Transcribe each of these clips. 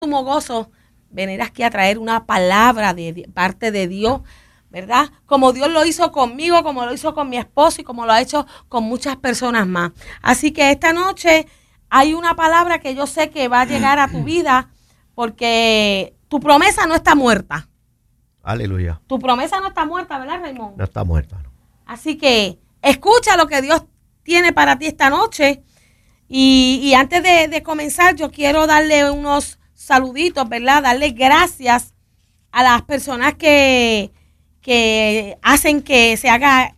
sumo gozo venir aquí a traer una palabra de parte de Dios, ¿verdad? Como Dios lo hizo conmigo, como lo hizo con mi esposo y como lo ha hecho con muchas personas más. Así que esta noche hay una palabra que yo sé que va a llegar a tu vida porque tu promesa no está muerta. Aleluya. Tu promesa no está muerta, ¿verdad, Raymond? No está muerta, ¿no? Así que escucha lo que Dios tiene para ti esta noche. Y antes de comenzar, yo quiero darle unos saluditos, ¿verdad? Darle gracias a las personas que hacen que se haga,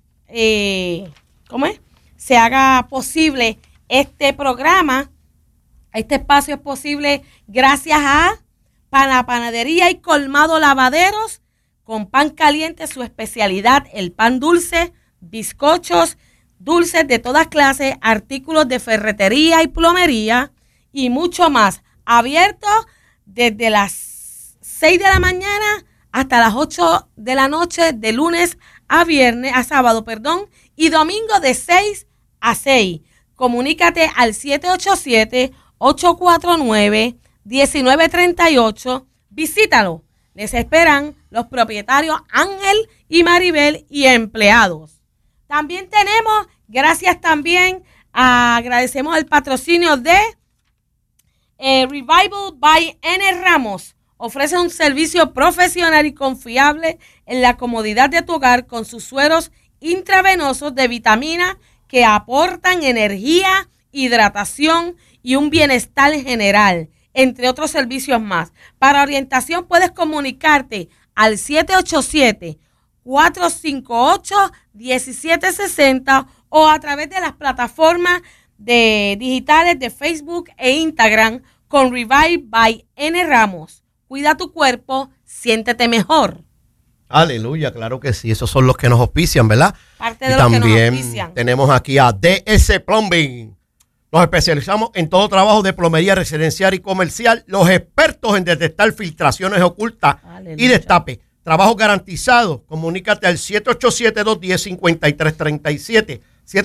se haga posible este programa. Este espacio es posible gracias a Panadería y Colmado Lavaderos, con pan caliente, su especialidad, el pan dulce, bizcochos, dulces de todas clases, artículos de ferretería y plomería y mucho más. Abierto desde las 6 de la mañana hasta las 8 de la noche, de lunes a sábado, y domingo de 6 a 6. Comunícate al 787-849-1938. Visítalo. Les esperan los propietarios Ángel y Maribel y empleados. También tenemos, agradecemos el patrocinio de Revival by N. Ramos. Ofrece un servicio profesional y confiable en la comodidad de tu hogar con sus sueros intravenosos de vitamina que aportan energía, hidratación y un bienestar general, entre otros servicios más. Para orientación puedes comunicarte al 787-458-1760 o a través de las plataformas digitales de Facebook e Instagram con Revive by N. Ramos. Cuida tu cuerpo, siéntete mejor. Aleluya, claro que sí. Esos son los que nos auspician, ¿verdad? Parte de los que nos auspician. También tenemos aquí a DS Plumbing. Nos especializamos en todo trabajo de plomería residencial y comercial. Los expertos en detectar filtraciones ocultas y destape. Trabajo garantizado. Comunícate al 787-210-5337.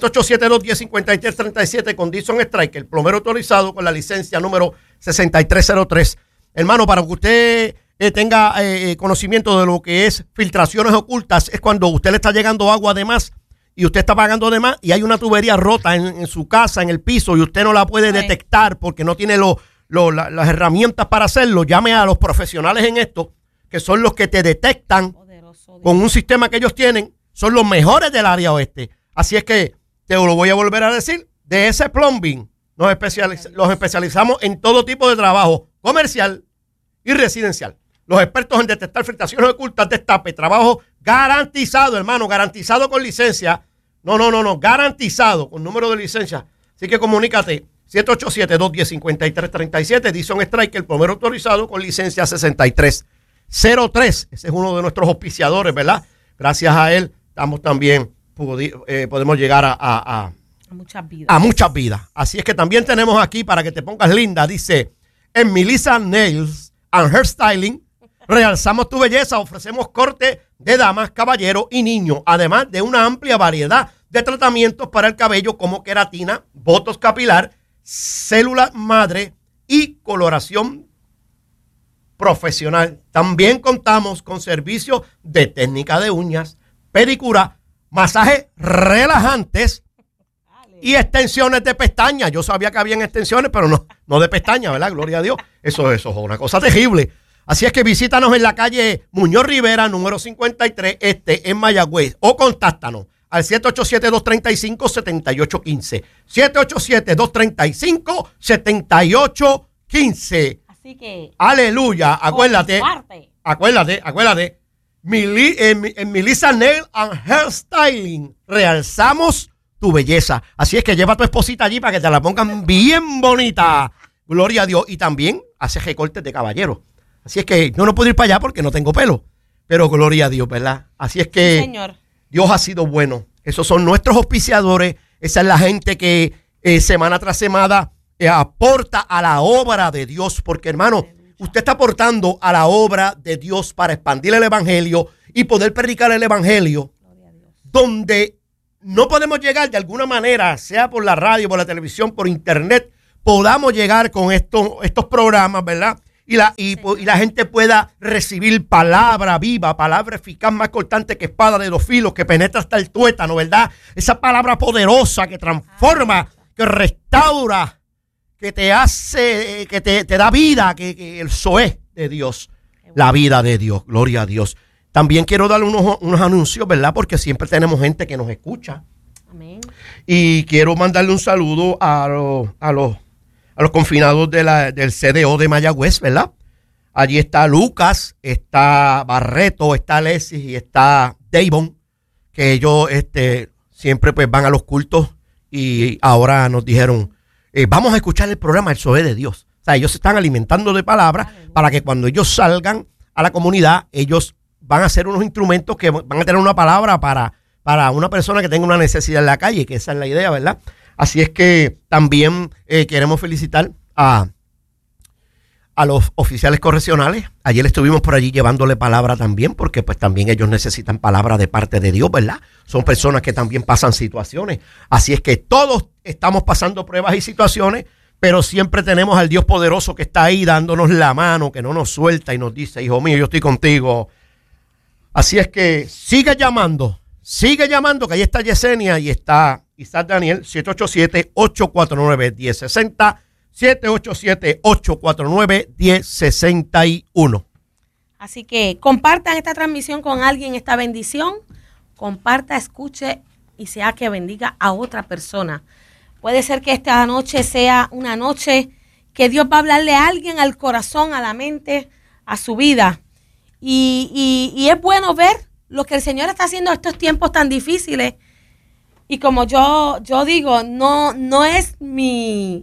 787-210-5337 con Dixon Strike, el plomero autorizado con la licencia número 6303. Hermano, para que usted tenga conocimiento de lo que es filtraciones ocultas, es cuando usted le está llegando agua de más y usted está pagando de más y hay una tubería rota en su casa, en el piso, y usted no la puede detectar porque no tiene las herramientas para hacerlo. Llame a los profesionales en esto, que son los que te detectan con un sistema que ellos tienen. Son los mejores del área oeste. Así es que te lo voy a volver a decir. DS Plumbing. Los especializamos en todo tipo de trabajo comercial y residencial. Los expertos en detectar filtraciones ocultas, destape, trabajo garantizado, hermano, garantizado con licencia. No, garantizado con número de licencia. Así que comunícate, 787-210-5337, Dixon Strike, el plomero autorizado con licencia 6303. Ese es uno de nuestros auspiciadores, ¿verdad? Gracias a él, estamos también, podemos llegar a muchas vidas. A muchas vidas. Así es que también tenemos aquí, para que te pongas linda, dice, en Melissa Nails and Hairstyling, realzamos tu belleza, ofrecemos corte de damas, caballeros y niños, además de una amplia variedad de tratamientos para el cabello como queratina, botox capilar, célula madre y coloración profesional. También contamos con servicios de técnica de uñas, pedicura, masajes relajantes y extensiones de pestañas. Yo sabía que habían extensiones, pero no de pestañas, ¿verdad? Gloria a Dios. Eso es una cosa terrible. Así es que visítanos en la calle Muñoz Rivera, número 53, en Mayagüez, o contáctanos al 787-235-7815. 787-235-7815. Así que... Aleluya. Acuérdate. En Melissa Nail and Hairstyling realzamos tu belleza. Así es que lleva a tu esposita allí para que te la pongan bien bonita. Gloria a Dios. Y también hace recortes de caballero. Así es que yo no puedo ir para allá porque no tengo pelo. Pero gloria a Dios, ¿verdad? Así es que sí, señor. Dios ha sido bueno. Esos son nuestros auspiciadores. Esa es la gente que semana tras semana aporta a la obra de Dios. Porque, hermano, usted está aportando a la obra de Dios para expandir el evangelio y poder predicar el evangelio donde no podemos llegar de alguna manera, sea por la radio, por la televisión, por internet, podamos llegar con estos programas, ¿verdad? y la gente pueda recibir palabra viva, palabra eficaz, más cortante que espada de 2 filos, que penetra hasta el tuétano, ¿verdad? Esa palabra poderosa que transforma, que restaura, que te hace, que te da vida, que el Zoé de Dios, la vida de Dios, gloria a Dios. También quiero darle unos anuncios, ¿verdad? Porque siempre tenemos gente que nos escucha. Amén. Y quiero mandarle un saludo a los confinados del CDO de Mayagüez, ¿verdad? Allí está Lucas, está Barreto, está Alexis y está Davon, que ellos siempre pues van a los cultos y ahora nos dijeron, vamos a escuchar el programa El Zoé de Dios. O sea, ellos se están alimentando de palabras para que cuando ellos salgan a la comunidad, ellos van a ser unos instrumentos que van a tener una palabra para una persona que tenga una necesidad en la calle, que esa es la idea, ¿verdad? Así es que también queremos felicitar a los oficiales correccionales. Ayer estuvimos por allí llevándole palabra también, porque pues también ellos necesitan palabra de parte de Dios, ¿verdad? Son personas que también pasan situaciones. Así es que todos estamos pasando pruebas y situaciones, pero siempre tenemos al Dios poderoso que está ahí dándonos la mano, que no nos suelta y nos dice, hijo mío, yo estoy contigo. Así es que sigue llamando, que ahí está Yesenia y está Isaac Daniel, 787-849-1060, 787-849-1061. Así que compartan esta transmisión con alguien, esta bendición. Comparta, escuche y sea que bendiga a otra persona. Puede ser que esta noche sea una noche que Dios va a hablarle a alguien, al corazón, a la mente, a su vida. Y es bueno ver lo que el Señor está haciendo en estos tiempos tan difíciles. Y como yo digo, no es mi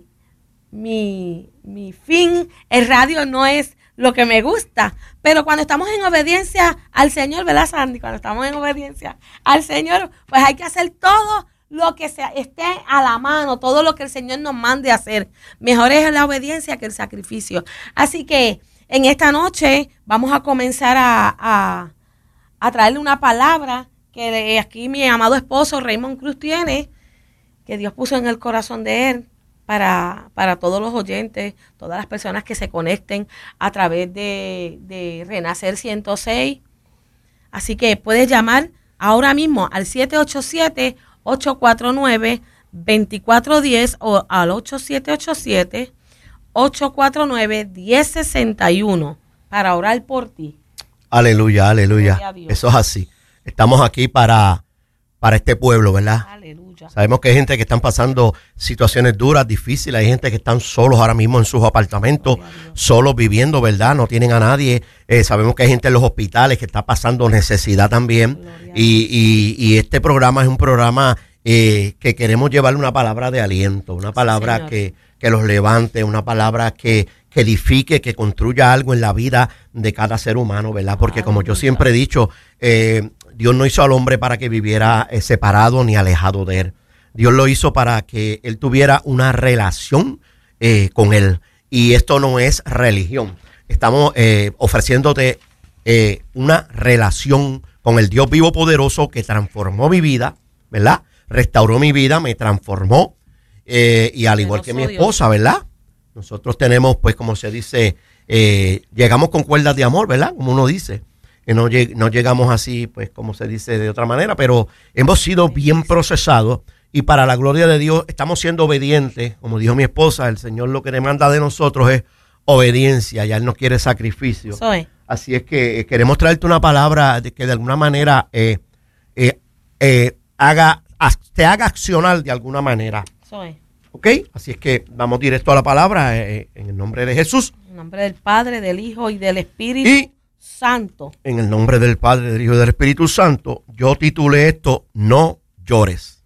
fin, el radio no es lo que me gusta. Pero cuando estamos en obediencia al Señor, ¿verdad, Sandy? Cuando estamos en obediencia al Señor, pues hay que hacer todo lo que esté a la mano, todo lo que el Señor nos mande a hacer. Mejor es la obediencia que el sacrificio. Así que en esta noche vamos a comenzar a traerle una palabra que aquí mi amado esposo Raymond Cruz tiene, que Dios puso en el corazón de él para todos los oyentes, todas las personas que se conecten a través de Renacer 106. Así que puedes llamar ahora mismo al 787-849-2410 o al 8787-849-1061 para orar por ti. Aleluya, aleluya. Eso es así. Estamos aquí para este pueblo, ¿verdad? Aleluya. Sabemos que hay gente que están pasando situaciones duras, difíciles. Hay gente que están solos ahora mismo en sus apartamentos, solos viviendo, ¿verdad? No tienen a nadie. Sabemos que hay gente en los hospitales que está pasando necesidad también. Y este programa es un programa que queremos llevarle una palabra de aliento, una palabra que los levante, una palabra que edifique, que construya algo en la vida de cada ser humano, ¿verdad? Porque como yo siempre he dicho, Dios no hizo al hombre para que viviera separado ni alejado de él. Dios lo hizo para que él tuviera una relación con él. Y esto no es religión. Estamos ofreciéndote una relación con el Dios vivo poderoso que transformó mi vida, ¿verdad? Restauró mi vida, me transformó. Y al igual que mi esposa, ¿verdad? Nosotros tenemos, pues, como se dice, llegamos con cuerdas de amor, ¿verdad? Como uno dice. No llegamos así, pues, como se dice de otra manera, pero hemos sido bien procesados y para la gloria de Dios estamos siendo obedientes. Como dijo mi esposa, el Señor lo que demanda de nosotros es obediencia, ya Él no quiere sacrificio. Así es que queremos traerte una palabra que de alguna manera te haga accionar de alguna manera. ¿Ok? Así es que vamos directo a la palabra en el nombre de Jesús. En el nombre del Padre, del Hijo y del Espíritu Santo. En el nombre del Padre, del Hijo y del Espíritu Santo, yo titulé esto, No llores.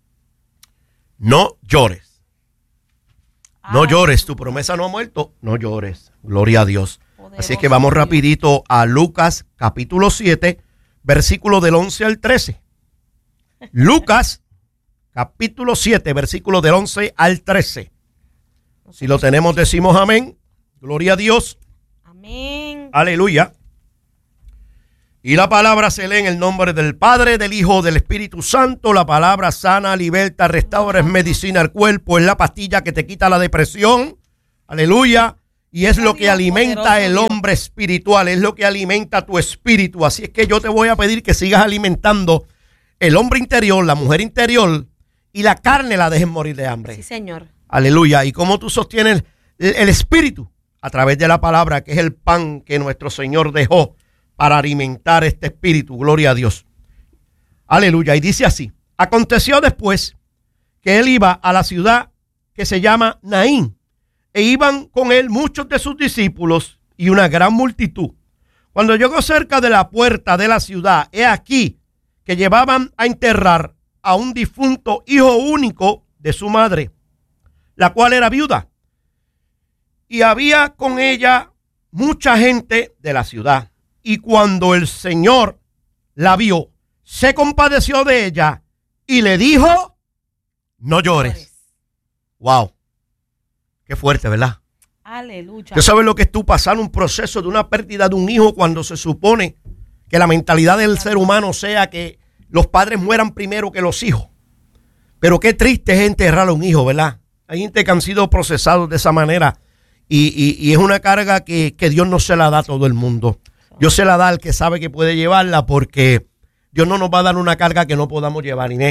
No llores. No llores, tu promesa no ha muerto, no llores. Gloria a Dios. Poderoso. Así es que vamos rapidito a Lucas capítulo 7, versículo del 11 al 13. Lucas capítulo 7, versículo del 11 al 13. Si lo tenemos, decimos amén. Gloria a Dios. Amén. Aleluya. Y la palabra se lee en el nombre del Padre, del Hijo, del Espíritu Santo. La palabra sana, liberta, restaura, es medicina al cuerpo, es la pastilla que te quita la depresión. Aleluya. Y es lo que Dios, alimenta poderoso el Dios. hombre espiritual, es lo que alimenta tu espíritu. Así es que yo te voy a pedir que sigas alimentando el hombre interior, la mujer interior, y la carne la dejes morir de hambre. Sí, Señor. Aleluya. ¿Y cómo tú sostienes el espíritu? A través de la palabra, que es el pan que nuestro Señor dejó para alimentar este espíritu. Gloria a Dios. Aleluya. Y dice así: aconteció después que él iba a la ciudad que se llama Naín, e iban con él muchos de sus discípulos y una gran multitud. Cuando llegó cerca de la puerta de la ciudad, he aquí que llevaban a enterrar a un difunto hijo único de su madre, la cual era viuda. Y había con ella mucha gente de la ciudad. Y cuando el Señor la vio, se compadeció de ella y le dijo: no llores. Wow. Qué fuerte, ¿verdad? Aleluya. ¿Usted sabe lo que es tú pasar un proceso de una pérdida de un hijo cuando se supone que la mentalidad del ser humano sea que los padres mueran primero que los hijos? Pero qué triste es enterrar a un hijo, ¿verdad? Hay gente que han sido procesados de esa manera y es una carga que Dios no se la da a todo el mundo. Dios se la da al que sabe que puede llevarla, porque Dios no nos va a dar una carga que no podamos llevar, Inés.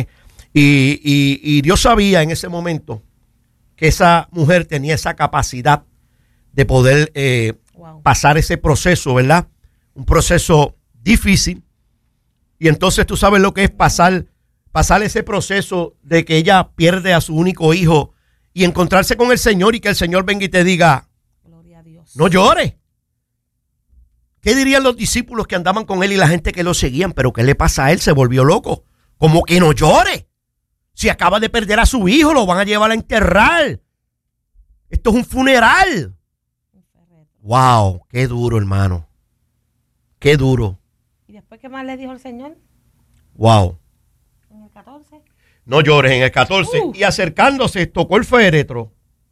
Y Dios sabía en ese momento que esa mujer tenía esa capacidad de poder pasar ese proceso, ¿verdad? Un proceso difícil. Y entonces tú sabes lo que es pasar ese proceso de que ella pierde a su único hijo y encontrarse con el Señor y que el Señor venga y te diga: Gloria a Dios. no llores. ¿Qué dirían los discípulos que andaban con él y la gente que lo seguían? ¿Pero qué le pasa a él? Se volvió loco. ¿Cómo que no llore? Si acaba de perder a su hijo, lo van a llevar a enterrar. Esto es un funeral. Wow, qué duro, hermano. Qué duro. ¿Y después qué más le dijo el Señor? Wow. En el 14. No llores, en el 14. Y acercándose, tocó el féretro.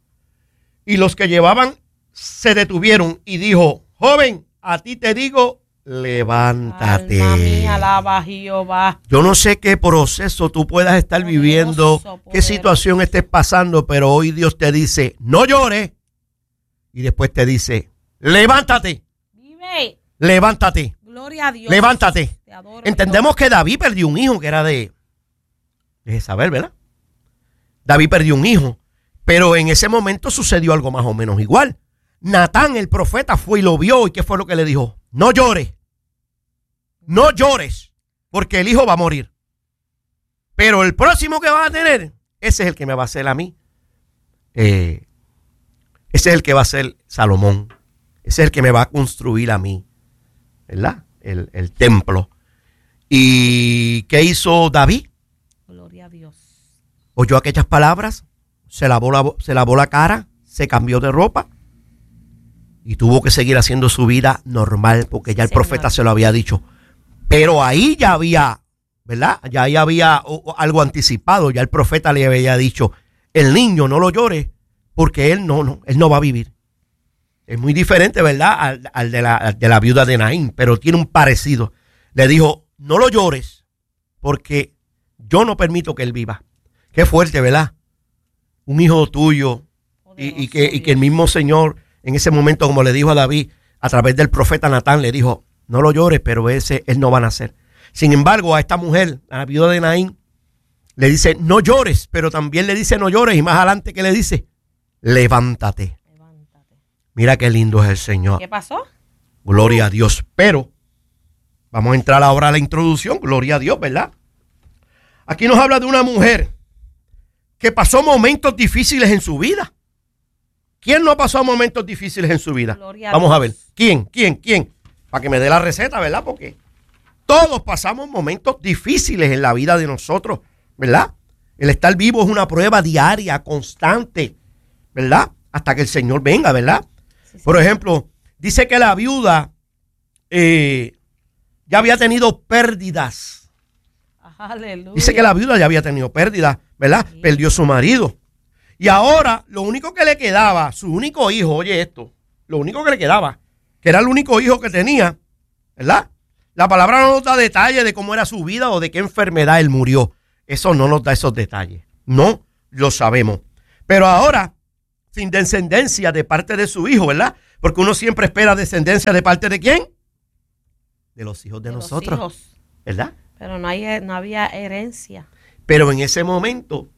Y los que llevaban se detuvieron y dijo: joven, a ti te digo, levántate. Alma mía, alaba a Jehová. Yo no sé qué proceso tú puedas estar viviendo, qué situación estés pasando, pero hoy Dios te dice: no llores. Y después te dice: levántate. Vive. Levántate. Gloria a Dios. Levántate. Te adoro, Entendemos que David perdió un hijo que era de Jezabel, ¿verdad? David perdió un hijo, pero en ese momento sucedió algo más o menos igual. Natán, el profeta, fue y lo vio. ¿Y qué fue lo que le dijo? No llores. No llores, porque el hijo va a morir. Pero el próximo que vas a tener, ese es el que me va a hacer a mí. Ese es el que va a ser Salomón. Ese es el que me va a construir a mí, ¿verdad? El templo. ¿Y qué hizo David? Gloria a Dios. Oyó aquellas palabras, se lavó la cara, se cambió de ropa y tuvo que seguir haciendo su vida normal, porque ya el profeta se lo había dicho. Pero ahí ya había, ¿verdad? Ya ahí había algo anticipado. Ya el profeta le había dicho: el niño no lo llore, porque él no va a vivir. Es muy diferente, ¿verdad? Al de la viuda de Naín, pero tiene un parecido. Le dijo: no lo llores, porque yo no permito que él viva. Qué fuerte, ¿verdad? Un hijo tuyo y que el mismo Señor en ese momento, como le dijo a David, a través del profeta Natán, le dijo: no lo llores, pero él no va a nacer. Sin embargo, a esta mujer, a la viuda de Naín, le dice: no llores, pero también le dice: no llores, y más adelante, ¿qué le dice? Levántate. Mira qué lindo es el Señor. ¿Qué pasó? Gloria a Dios. Pero vamos a entrar ahora a la introducción. Gloria a Dios, ¿verdad? Aquí nos habla de una mujer que pasó momentos difíciles en su vida. ¿Quién no ha pasado momentos difíciles en su vida? Vamos a ver. ¿Quién? Para que me dé la receta, ¿verdad? Porque todos pasamos momentos difíciles en la vida de nosotros, ¿verdad? El estar vivo es una prueba diaria, constante, ¿verdad? Hasta que el Señor venga, ¿verdad? Sí. Por ejemplo, dice que la viuda ya había tenido pérdidas. Aleluya. Dice que la viuda ya había tenido pérdidas, ¿verdad? Sí. Perdió su marido. Y ahora, lo único que le quedaba, su único hijo, oye esto, lo único que le quedaba, que era el único hijo que tenía, ¿verdad? La palabra no nos da detalles de cómo era su vida o de qué enfermedad él murió. Eso no nos da esos detalles. No lo sabemos. Pero ahora sin descendencia de parte de su hijo, ¿verdad? Porque uno siempre espera descendencia de parte de ¿quién? De los hijos de nosotros, los hijos. ¿Verdad? Pero no había herencia. Pero en ese momento,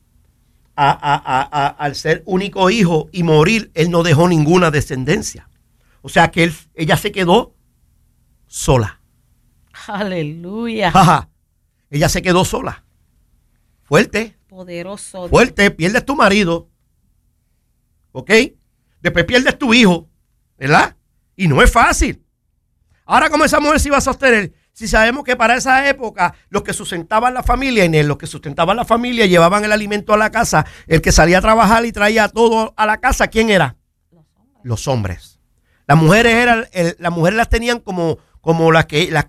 al ser único hijo y morir, él no dejó ninguna descendencia. O sea que ella se quedó sola. Aleluya. Jaja. Ella se quedó sola. Fuerte. Poderoso. Fuerte. Pierdes tu marido. ¿Ok? Después pierdes tu hijo. ¿Verdad? Y no es fácil. Ahora, ¿cómo esa mujer se iba a sostener? Si sabemos que para esa época los que sustentaban la familia, llevaban el alimento a la casa, el que salía a trabajar y traía todo a la casa, ¿quién era? Los hombres. Las mujeres las tenían como ¿cómo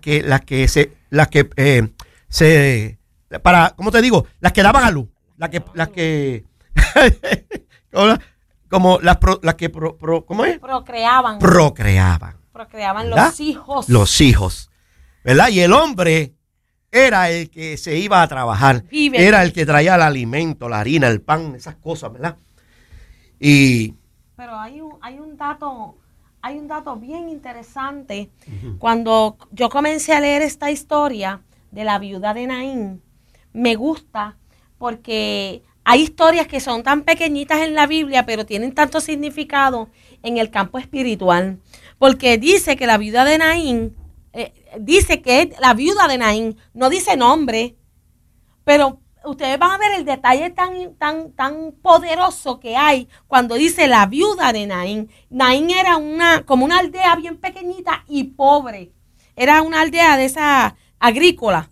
te digo? Las que daban a luz, ¿cómo es? Procreaban ¿verdad? Los hijos, ¿verdad? Y el hombre era el que se iba a trabajar, era el que traía el alimento, la harina, el pan, esas cosas, ¿verdad? Pero hay un dato bien interesante. Cuando yo comencé a leer esta historia de la viuda de Naín, me gusta porque hay historias que son tan pequeñitas en la Biblia, pero tienen tanto significado en el campo espiritual. Porque dice que la viuda de Naín, dice que es la viuda de Naín, no dice nombre, pero ustedes van a ver el detalle tan poderoso que hay cuando dice la viuda de Naín. Naín era como una aldea bien pequeñita y pobre. Era una aldea de esa agrícola.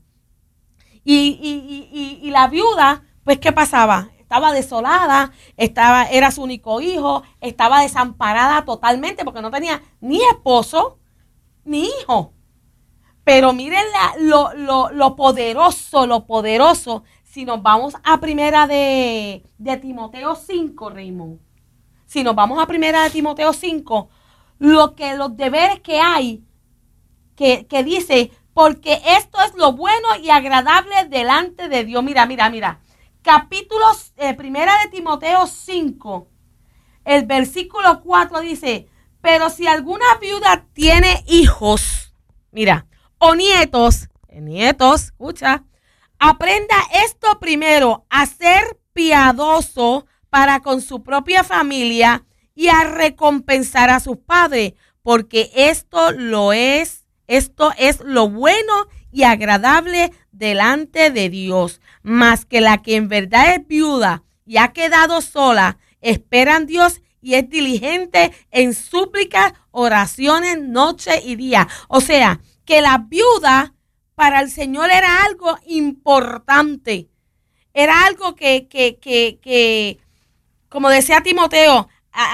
Y la viuda, pues, ¿qué pasaba? Estaba desolada, era su único hijo, estaba desamparada totalmente porque no tenía ni esposo ni hijo. Pero miren lo poderoso. Si nos vamos a primera de Timoteo 5, Raymond. Si nos vamos a primera de Timoteo 5, los deberes que hay, que dice, porque esto es lo bueno y agradable delante de Dios. Mira. Capítulos, primera de Timoteo 5, el versículo 4 dice, pero si alguna viuda tiene hijos, o nietos, escucha, aprenda esto primero, a ser piadoso para con su propia familia y a recompensar a sus padres, porque esto es lo bueno y agradable delante de Dios. Más que la que en verdad es viuda y ha quedado sola, espera en Dios y es diligente en súplicas, oraciones, noche y día. O sea, que la viuda para el Señor era algo importante. Era algo que como decía Timoteo,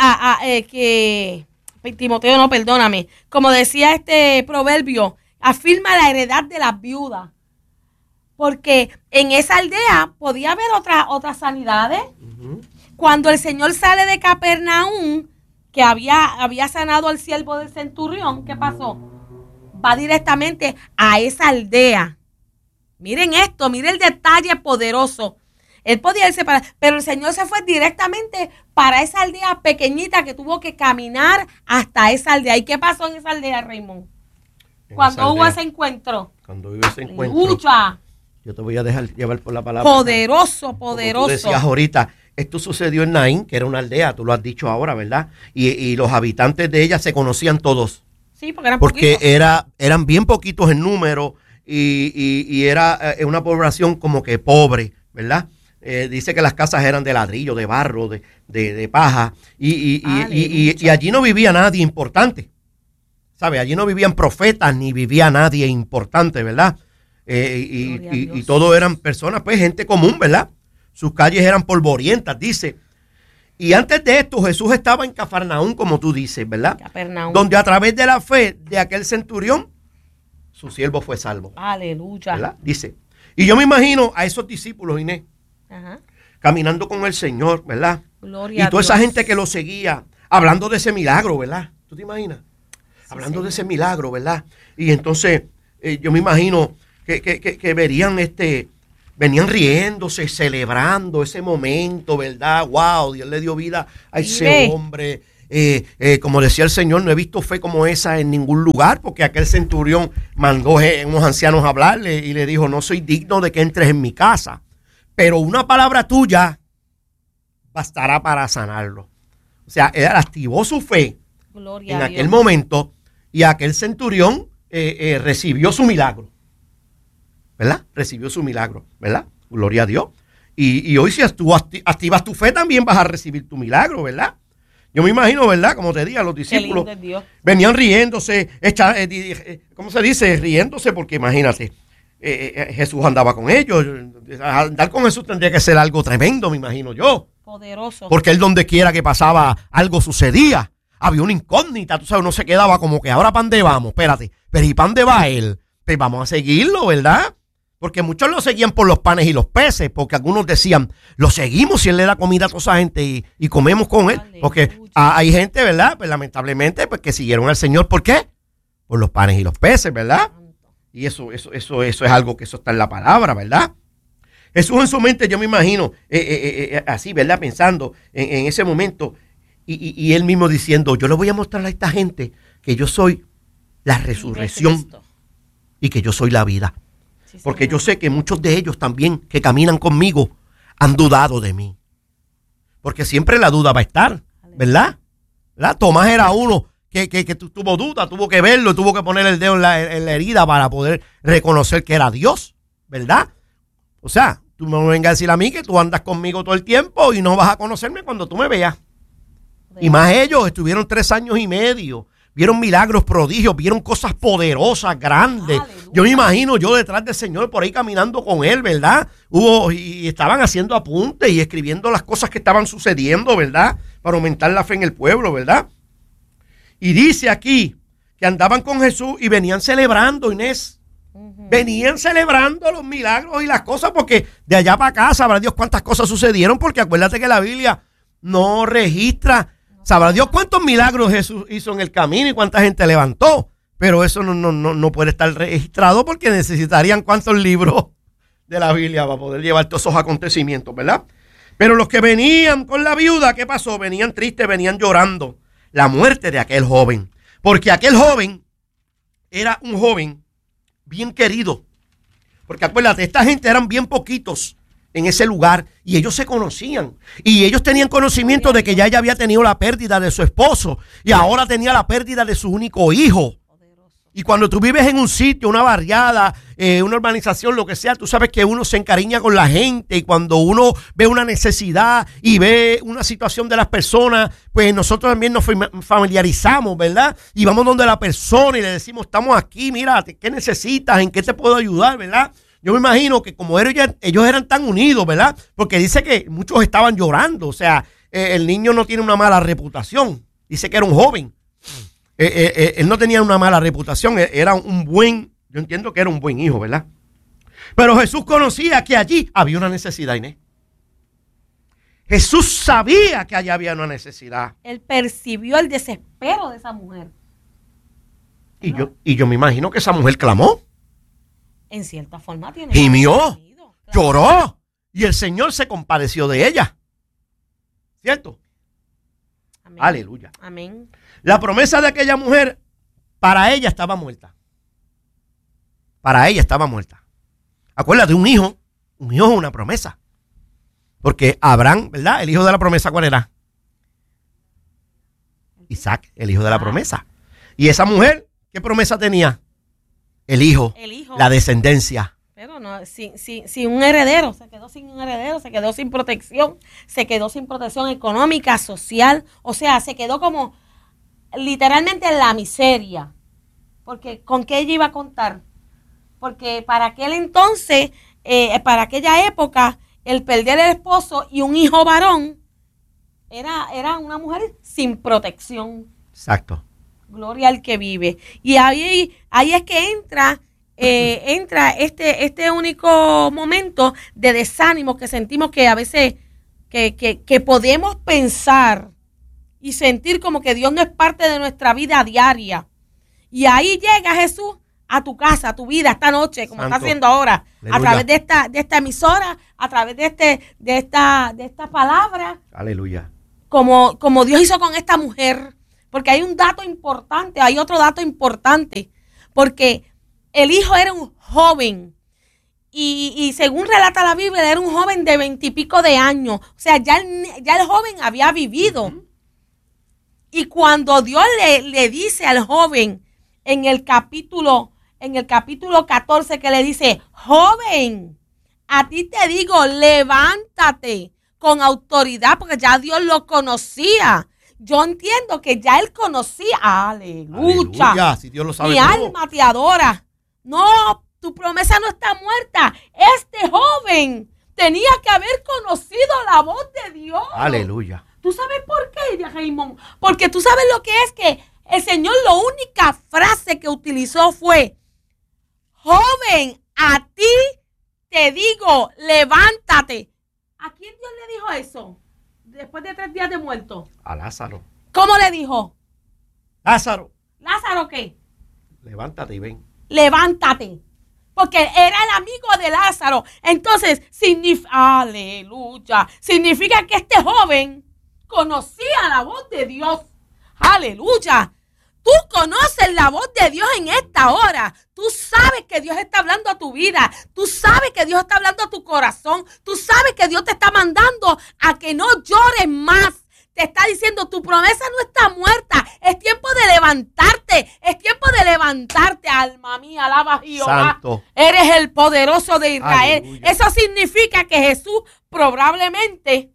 Timoteo no, perdóname, como decía este proverbio, afirma la heredad de las viudas. Porque en esa aldea podía haber otras sanidades. Cuando el Señor sale de Capernaum, que había sanado al siervo del centurión, ¿qué pasó? Va directamente a esa aldea. Miren esto, miren el detalle poderoso. Él podía irse pero el Señor se fue directamente para esa aldea pequeñita que tuvo que caminar hasta esa aldea. ¿Y qué pasó en esa aldea, Raymond? Cuando hubo ese encuentro. Cuando hubo ese encuentro. Lucha. Yo te voy a dejar llevar por la palabra. Poderoso. Como tú decías ahorita, esto sucedió en Naín, que era una aldea, tú lo has dicho ahora, ¿verdad? Y los habitantes de ella se conocían todos. Sí, porque eran bien poquitos en número y era una población como que pobre, ¿verdad? Dice que las casas eran de ladrillo, de barro, de paja, y allí no vivía nadie importante, ¿sabe? Allí no vivían profetas ni vivía nadie importante, ¿verdad? Y todo eran personas, pues gente común, ¿verdad? Sus calles eran polvorientas, dice. Y antes de esto, Jesús estaba en Cafarnaúm, como tú dices, ¿verdad? Capernaum. Donde a través de la fe de aquel centurión, su siervo fue salvo. Aleluya. ¿Verdad? Dice. Y yo me imagino a esos discípulos, Inés, caminando con el Señor, ¿verdad? Gloria y toda esa gente que lo seguía, hablando de ese milagro, ¿verdad? ¿Tú te imaginas? Sí, hablando de ese milagro, ¿verdad? Y entonces, yo me imagino que verían venían riéndose, celebrando ese momento, ¿verdad? Wow, Dios le dio vida a ese hombre. Como decía el Señor, no he visto fe como esa en ningún lugar, porque aquel centurión mandó a unos ancianos a hablarle y le dijo, no soy digno de que entres en mi casa, pero una palabra tuya bastará para sanarlo. O sea, él activó su fe en aquel momento y aquel centurión recibió su milagro, ¿verdad? Recibió su milagro, ¿verdad? Gloria a Dios. Y hoy si tú activas tu fe también vas a recibir tu milagro, ¿verdad? Yo me imagino, ¿verdad? Como te diga, los discípulos venían riéndose, ¿cómo se dice? Riéndose porque imagínate, Jesús andaba con ellos. Andar con Jesús tendría que ser algo tremendo, me imagino yo. Poderoso. Porque él donde quiera que pasaba algo sucedía. Había una incógnita, tú sabes, uno se quedaba como que ahora ¿para dónde vamos? Espérate, pero ¿y para dónde va él? Pues vamos a seguirlo, ¿verdad? Porque muchos lo seguían por los panes y los peces, porque algunos decían, lo seguimos si él le da comida a toda esa gente y comemos con él. Porque hay gente, ¿verdad? Pues lamentablemente, pues que siguieron al Señor, ¿por qué? Por los panes y los peces, ¿verdad? Y eso es algo que eso está en la palabra, ¿verdad? Jesús en su mente, yo me imagino, así, ¿verdad? Pensando en ese momento, y él mismo diciendo, yo le voy a mostrar a esta gente que yo soy la resurrección y que yo soy la vida. Porque yo sé que muchos de ellos también que caminan conmigo han dudado de mí. Porque siempre la duda va a estar, ¿verdad? Tomás era uno que tuvo duda, tuvo que verlo, tuvo que poner el dedo en la herida para poder reconocer que era Dios, ¿verdad? O sea, tú no me vengas a decir a mí que tú andas conmigo todo el tiempo y no vas a conocerme cuando tú me veas. Y más ellos estuvieron 3 años y medio. Vieron milagros, prodigios, vieron cosas poderosas, grandes. Aleluya. Yo me imagino yo detrás del Señor por ahí caminando con él, ¿verdad? Y estaban haciendo apuntes y escribiendo las cosas que estaban sucediendo, ¿verdad? Para aumentar la fe en el pueblo, ¿verdad? Y dice aquí que andaban con Jesús y venían celebrando, Inés. Venían celebrando los milagros y las cosas porque de allá para acá sabrá Dios cuántas cosas sucedieron, porque acuérdate que la Biblia no registra. Sabrá Dios cuántos milagros Jesús hizo en el camino y cuánta gente levantó. Pero eso no puede estar registrado porque necesitarían cuántos libros de la Biblia para poder llevar todos esos acontecimientos, ¿verdad? Pero los que venían con la viuda, ¿qué pasó? Venían tristes, venían llorando la muerte de aquel joven. Porque aquel joven era un joven bien querido. Porque acuérdate, esta gente eran bien poquitos en ese lugar y ellos se conocían y ellos tenían conocimiento de que ya ella había tenido la pérdida de su esposo y ahora tenía la pérdida de su único hijo. Y cuando tú vives en un sitio, una barriada, una urbanización, lo que sea, tú sabes que uno se encariña con la gente y cuando uno ve una necesidad y ve una situación de las personas, pues nosotros también nos familiarizamos, ¿verdad? Y vamos donde la persona y le decimos, estamos aquí, mira, ¿qué necesitas? ¿En qué te puedo ayudar? ¿Verdad? Yo me imagino que como ellos eran tan unidos, ¿verdad? Porque dice que muchos estaban llorando. O sea, el niño no tiene una mala reputación. Dice que era un joven. Él no tenía una mala reputación. Era un buen, yo entiendo que era un buen hijo, ¿verdad? Pero Jesús conocía que allí había una necesidad, Inés. Jesús sabía que allí había una necesidad. Él percibió el desespero de esa mujer. Y yo me imagino que esa mujer clamó. En cierta forma tiene. Gimió, claro. Lloró. Y el Señor se compadeció de ella. ¿Cierto? Amén. Aleluya. Amén. La promesa de aquella mujer, para ella estaba muerta. Para ella estaba muerta. Acuérdate, un hijo es una promesa. Porque Abraham, ¿verdad? El hijo de la promesa, ¿cuál era? Isaac, el hijo de la promesa. Y esa mujer, ¿qué promesa tenía? El hijo, la descendencia. Pero no, sin un heredero, se quedó sin un heredero, se quedó sin protección económica, social, o sea, se quedó como literalmente en la miseria. Porque ¿con qué ella iba a contar? Porque para aquel entonces, para aquella época, el perder el esposo y un hijo varón era una mujer sin protección. Exacto. Gloria al que vive. Y ahí es que entra este único momento de desánimo que sentimos que a veces que podemos pensar y sentir como que Dios no es parte de nuestra vida diaria. Y ahí llega Jesús a tu casa, a tu vida esta noche, como Santo. está haciendo ahora, Aleluya. a través de esta emisora, a través de esta palabra, Aleluya. como Dios hizo con esta mujer. Porque hay un dato importante, hay otro dato importante, porque el hijo era un joven. Y según relata la Biblia, era un joven de 20 y pico de años. O sea, ya el joven había vivido. Y cuando Dios le dice al joven en el capítulo 14, que le dice, joven, a ti te digo, levántate con autoridad, porque ya Dios lo conocía. Yo entiendo que ya él conocía. Aleluya. Aleluya, si Dios lo sabe Mi todo. alma te adora. No, tu promesa no está muerta. Este joven tenía que haber conocido la voz de Dios. Aleluya. ¿Tú sabes por qué, Raymond? Porque tú sabes lo que es que el Señor, la única frase que utilizó fue, joven, a ti te digo, levántate. ¿A quién Dios le dijo eso? Después de 3 días de muerto. A Lázaro. ¿Cómo le dijo? Lázaro, ¿Lázaro qué? levántate y ven. Levántate. Porque era el amigo de Lázaro. Entonces, aleluya. Significa que este joven conocía la voz de Dios. Aleluya. Tú conoces la voz de Dios en esta hora. Tú sabes que Dios está hablando a tu vida. Tú sabes que Dios está hablando a tu corazón. Tú sabes que Dios te está mandando a que no llores más. Te está diciendo, tu promesa no está muerta. Es tiempo de levantarte. Es tiempo de levantarte, alma mía. Alaba a Jehová. Santo. Eres el poderoso de Israel. Aleluya. Eso significa que Jesús probablemente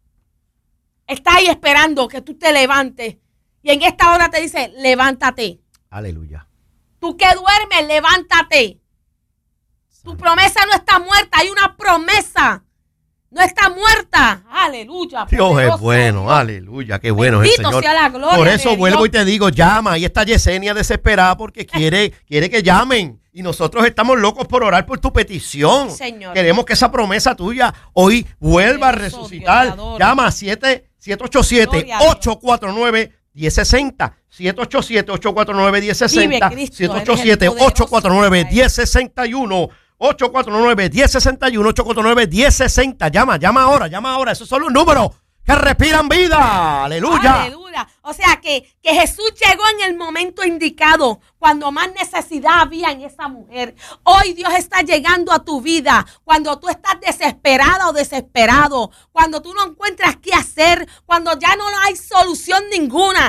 está ahí esperando que tú te levantes. Y en esta hora te dice, levántate. Aleluya. Tú que duermes, levántate. Tu promesa no está muerta, hay una promesa. No está muerta. Aleluya. Dios es poderoso bueno, Dios. aleluya, qué bueno es el Bendito Señor. sea la gloria Por de eso Dios. vuelvo y te digo, llama. Ahí está Yesenia desesperada porque quiere que llamen. Y nosotros estamos locos por orar por tu petición. Señor. Queremos que esa promesa tuya hoy vuelva a Poderoso resucitar. Dios, te adoro. Llama a Gloria a Dios. 787-849-1060. 787-849-1060. Vive Cristo, eres el 787-849-1061. 849-1061, 849-1060. Llama ahora. Esos son los números que respiran vida. Aleluya. Aleluya. O sea que Jesús llegó en el momento indicado, cuando más necesidad había en esa mujer. Hoy Dios está llegando a tu vida cuando tú estás desesperada o desesperado, cuando tú no encuentras qué hacer, cuando ya no hay solución ninguna.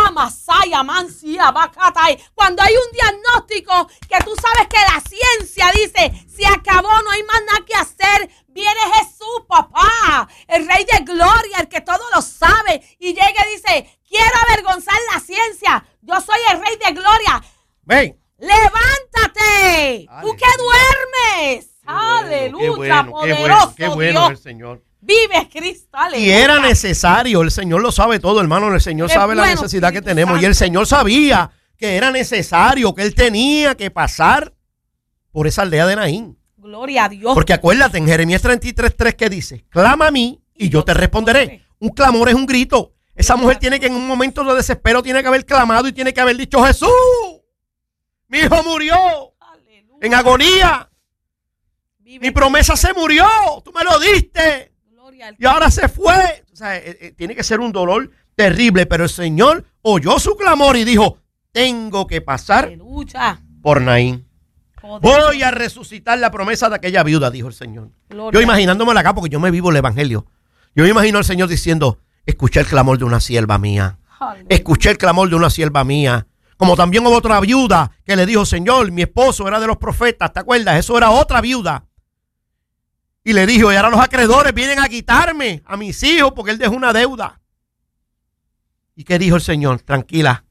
Cuando hay un diagnóstico que tú sabes que la ciencia dice, se acabó, no hay más nada que hacer. Viene Jesús, papá, el Rey de Gloria, el que todo lo sabe, y llega y dice, quiero avergonzar la ciencia, yo soy el Rey de Gloria. Ven. ¡Levántate! ¡Tú que duermes! ¡Aleluya! Poderoso qué bueno Dios. es el Señor. Vive Cristo, aleluya. Y era necesario, el Señor lo sabe todo, hermano, el Señor Qué sabe la bueno, necesidad que Espíritu tenemos. Y Santo. el Señor sabía que era necesario, que Él tenía que pasar por esa aldea de Naín. Gloria a Dios. Porque acuérdate, en Jeremías 33:3 que dice, clama a mí y yo te responderé. Un clamor es un grito. Esa mujer tiene que en un momento de desespero tiene que haber clamado y tiene que haber dicho, Jesús, mi hijo murió Aleluya. en agonía. Vive Mi promesa se murió, tú me lo diste Gloria al y ahora se fue. O sea, tiene que ser un dolor terrible, pero el Señor oyó su clamor y dijo, tengo que pasar Aleluya. por Naín. Poderoso. Voy a resucitar la promesa de aquella viuda, dijo el Señor. Gloria Yo imaginándomela acá porque yo me vivo el evangelio. Yo me imagino al Señor diciendo, escuché el clamor de una sierva mía. Aleluya. Escuché el clamor de una sierva mía. Como también hubo otra viuda que le dijo, Señor, mi esposo era de los profetas, ¿te acuerdas? Eso era otra viuda. Y le dijo, y ahora los acreedores vienen a quitarme a mis hijos porque él dejó una deuda. ¿Y qué dijo el Señor? Tranquila.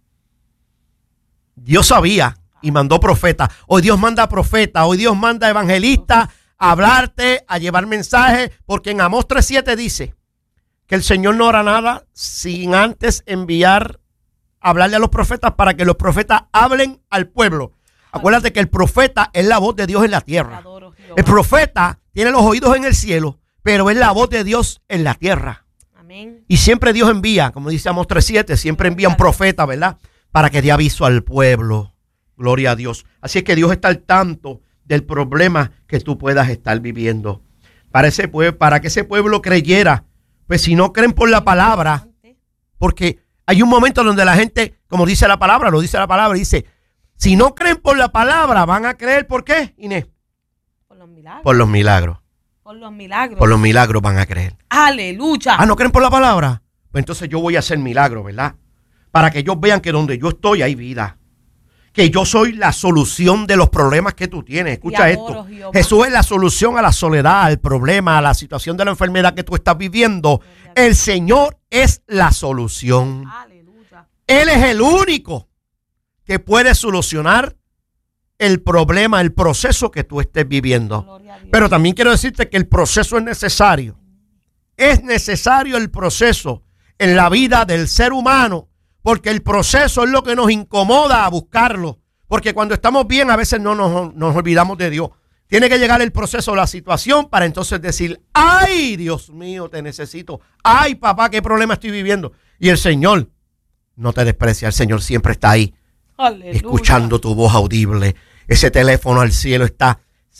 Dios sabía y mandó profeta. Hoy Dios manda profeta, hoy Dios manda evangelista a hablarte, a llevar mensajes, porque en Amós 3:7 dice que el Señor no hará nada sin antes hablarle a los profetas para que los profetas hablen al pueblo. Acuérdate que el profeta es la voz de Dios en la Te tierra. adoro, Jehová. El profeta tiene los oídos en el cielo, pero es la voz de Dios en la tierra. Amén. Y siempre Dios envía, como dice Amós 3:7, siempre envía un profeta, ¿verdad? Para que dé aviso al pueblo. Gloria a Dios. Así es que Dios está al tanto del problema que tú puedas estar viviendo. Para que ese pueblo creyera, pues si no creen por la palabra, porque hay un momento donde la gente, como dice la palabra, dice, si no creen por la palabra, van a creer, ¿por qué, Inés? Por los milagros. Por los milagros. Por los milagros. Por los milagros van a creer. Aleluya. ¿No creen por la palabra? Pues entonces yo voy a hacer milagros, ¿verdad? Para que ellos vean que donde yo estoy hay vida. Que yo soy la solución de los problemas que tú tienes. Escucha esto. Jehová. Jesús es la solución a la soledad, al problema, a la situación de la enfermedad que tú estás viviendo. El Señor es la solución. Aleluya. Él es el único que puede solucionar el problema, el proceso que tú estés viviendo. Pero también quiero decirte que el proceso es necesario. Es necesario el proceso en la vida del ser humano, porque el proceso es lo que nos incomoda a buscarlo. Porque cuando estamos bien, a veces no nos olvidamos de Dios. Tiene que llegar el proceso, la situación, para entonces decir, ay, Dios mío, te necesito. Ay, papá, qué problema estoy viviendo. Y el Señor no te desprecia. El Señor siempre está ahí, aleluya, escuchando tu voz audible. Ese teléfono al cielo está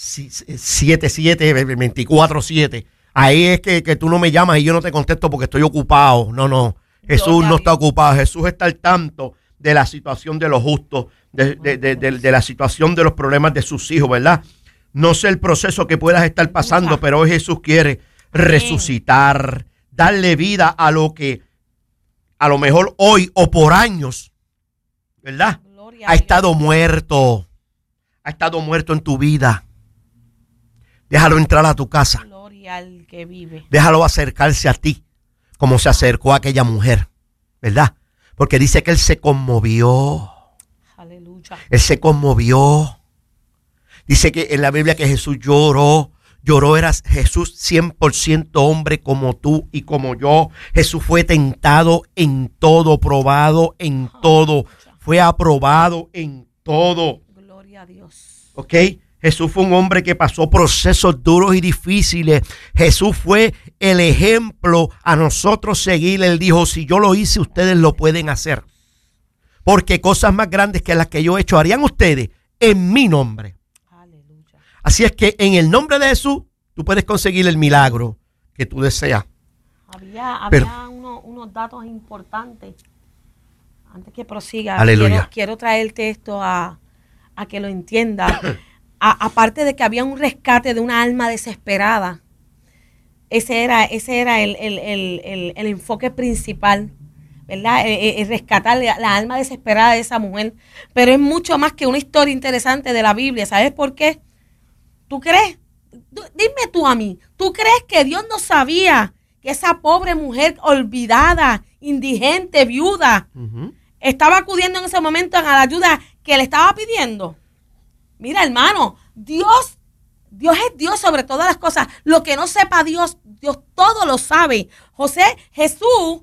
24/7. Ahí es que tú no me llamas y yo no te contesto porque estoy ocupado. No. Jesús no está ocupado. Jesús está al tanto de la situación de los justos, de la situación de los problemas de sus hijos, ¿verdad? No sé el proceso que puedas estar pasando, pero hoy Jesús quiere resucitar, darle vida a lo que a lo mejor hoy o por años, ¿verdad? Ha estado muerto. Ha estado muerto en tu vida. Déjalo entrar a tu casa. Gloria al que vive. Déjalo acercarse a ti, como se acercó a aquella mujer, ¿verdad? Porque dice que él se conmovió. Aleluya. Él se conmovió. Dice que en la Biblia que Jesús lloró. Era Jesús 100% hombre como tú y como yo. Jesús fue tentado en todo, probado en todo. Fue aprobado en todo. Gloria a Dios. ¿Ok? Jesús fue un hombre que pasó procesos duros y difíciles. Jesús fue el ejemplo a nosotros seguir. Él dijo, si yo lo hice, ustedes lo pueden hacer. Porque cosas más grandes que las que yo he hecho harían ustedes en mi nombre. Aleluya. Así es que en el nombre de Jesús, tú puedes conseguir el milagro que tú deseas. Había unos datos importantes. Antes que prosiga, aleluya, quiero traerte esto a que lo entienda. Aparte de que había un rescate de una alma desesperada, ese era el enfoque principal, ¿verdad? El rescatar la alma desesperada de esa mujer. Pero es mucho más que una historia interesante de la Biblia. ¿Sabes por qué? ¿Tú crees? Dime tú a mí, ¿tú crees que Dios no sabía que esa pobre mujer olvidada, indigente, viuda, estaba acudiendo en ese momento a la ayuda que le estaba pidiendo? Mira, hermano, Dios es Dios sobre todas las cosas. Lo que no sepa Dios todo lo sabe. Jesús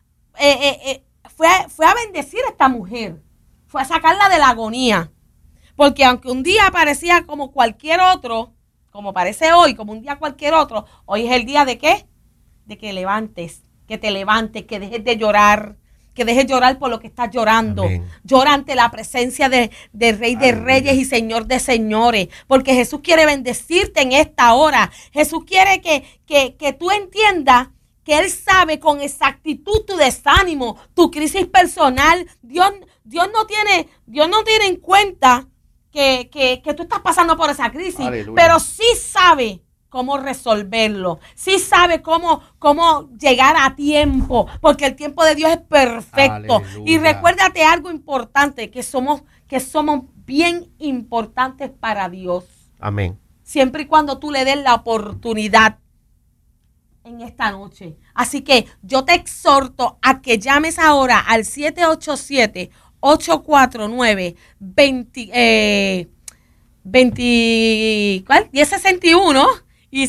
fue a bendecir a esta mujer. Fue a sacarla de la agonía. Porque aunque un día parecía como cualquier otro, como parece hoy, como un día cualquier otro, hoy es el día ¿de qué? De que levantes, que te levantes, que dejes de llorar. Que dejes llorar por lo que estás llorando. Amén. Llora ante la presencia del Rey de Reyes y Señor de Señores. Porque Jesús quiere bendecirte en esta hora. Jesús quiere que tú entiendas que Él sabe con exactitud tu desánimo, tu crisis personal. Dios no tiene en cuenta que tú estás pasando por esa crisis. Aleluya. Pero sí sabe cómo resolverlo, sí sabe cómo llegar a tiempo, porque el tiempo de Dios es perfecto. Aleluya. Y recuérdate algo importante, que somos bien importantes para Dios. Amén. Siempre y cuando tú le des la oportunidad en esta noche. Así que yo te exhorto a que llames ahora al 1061 y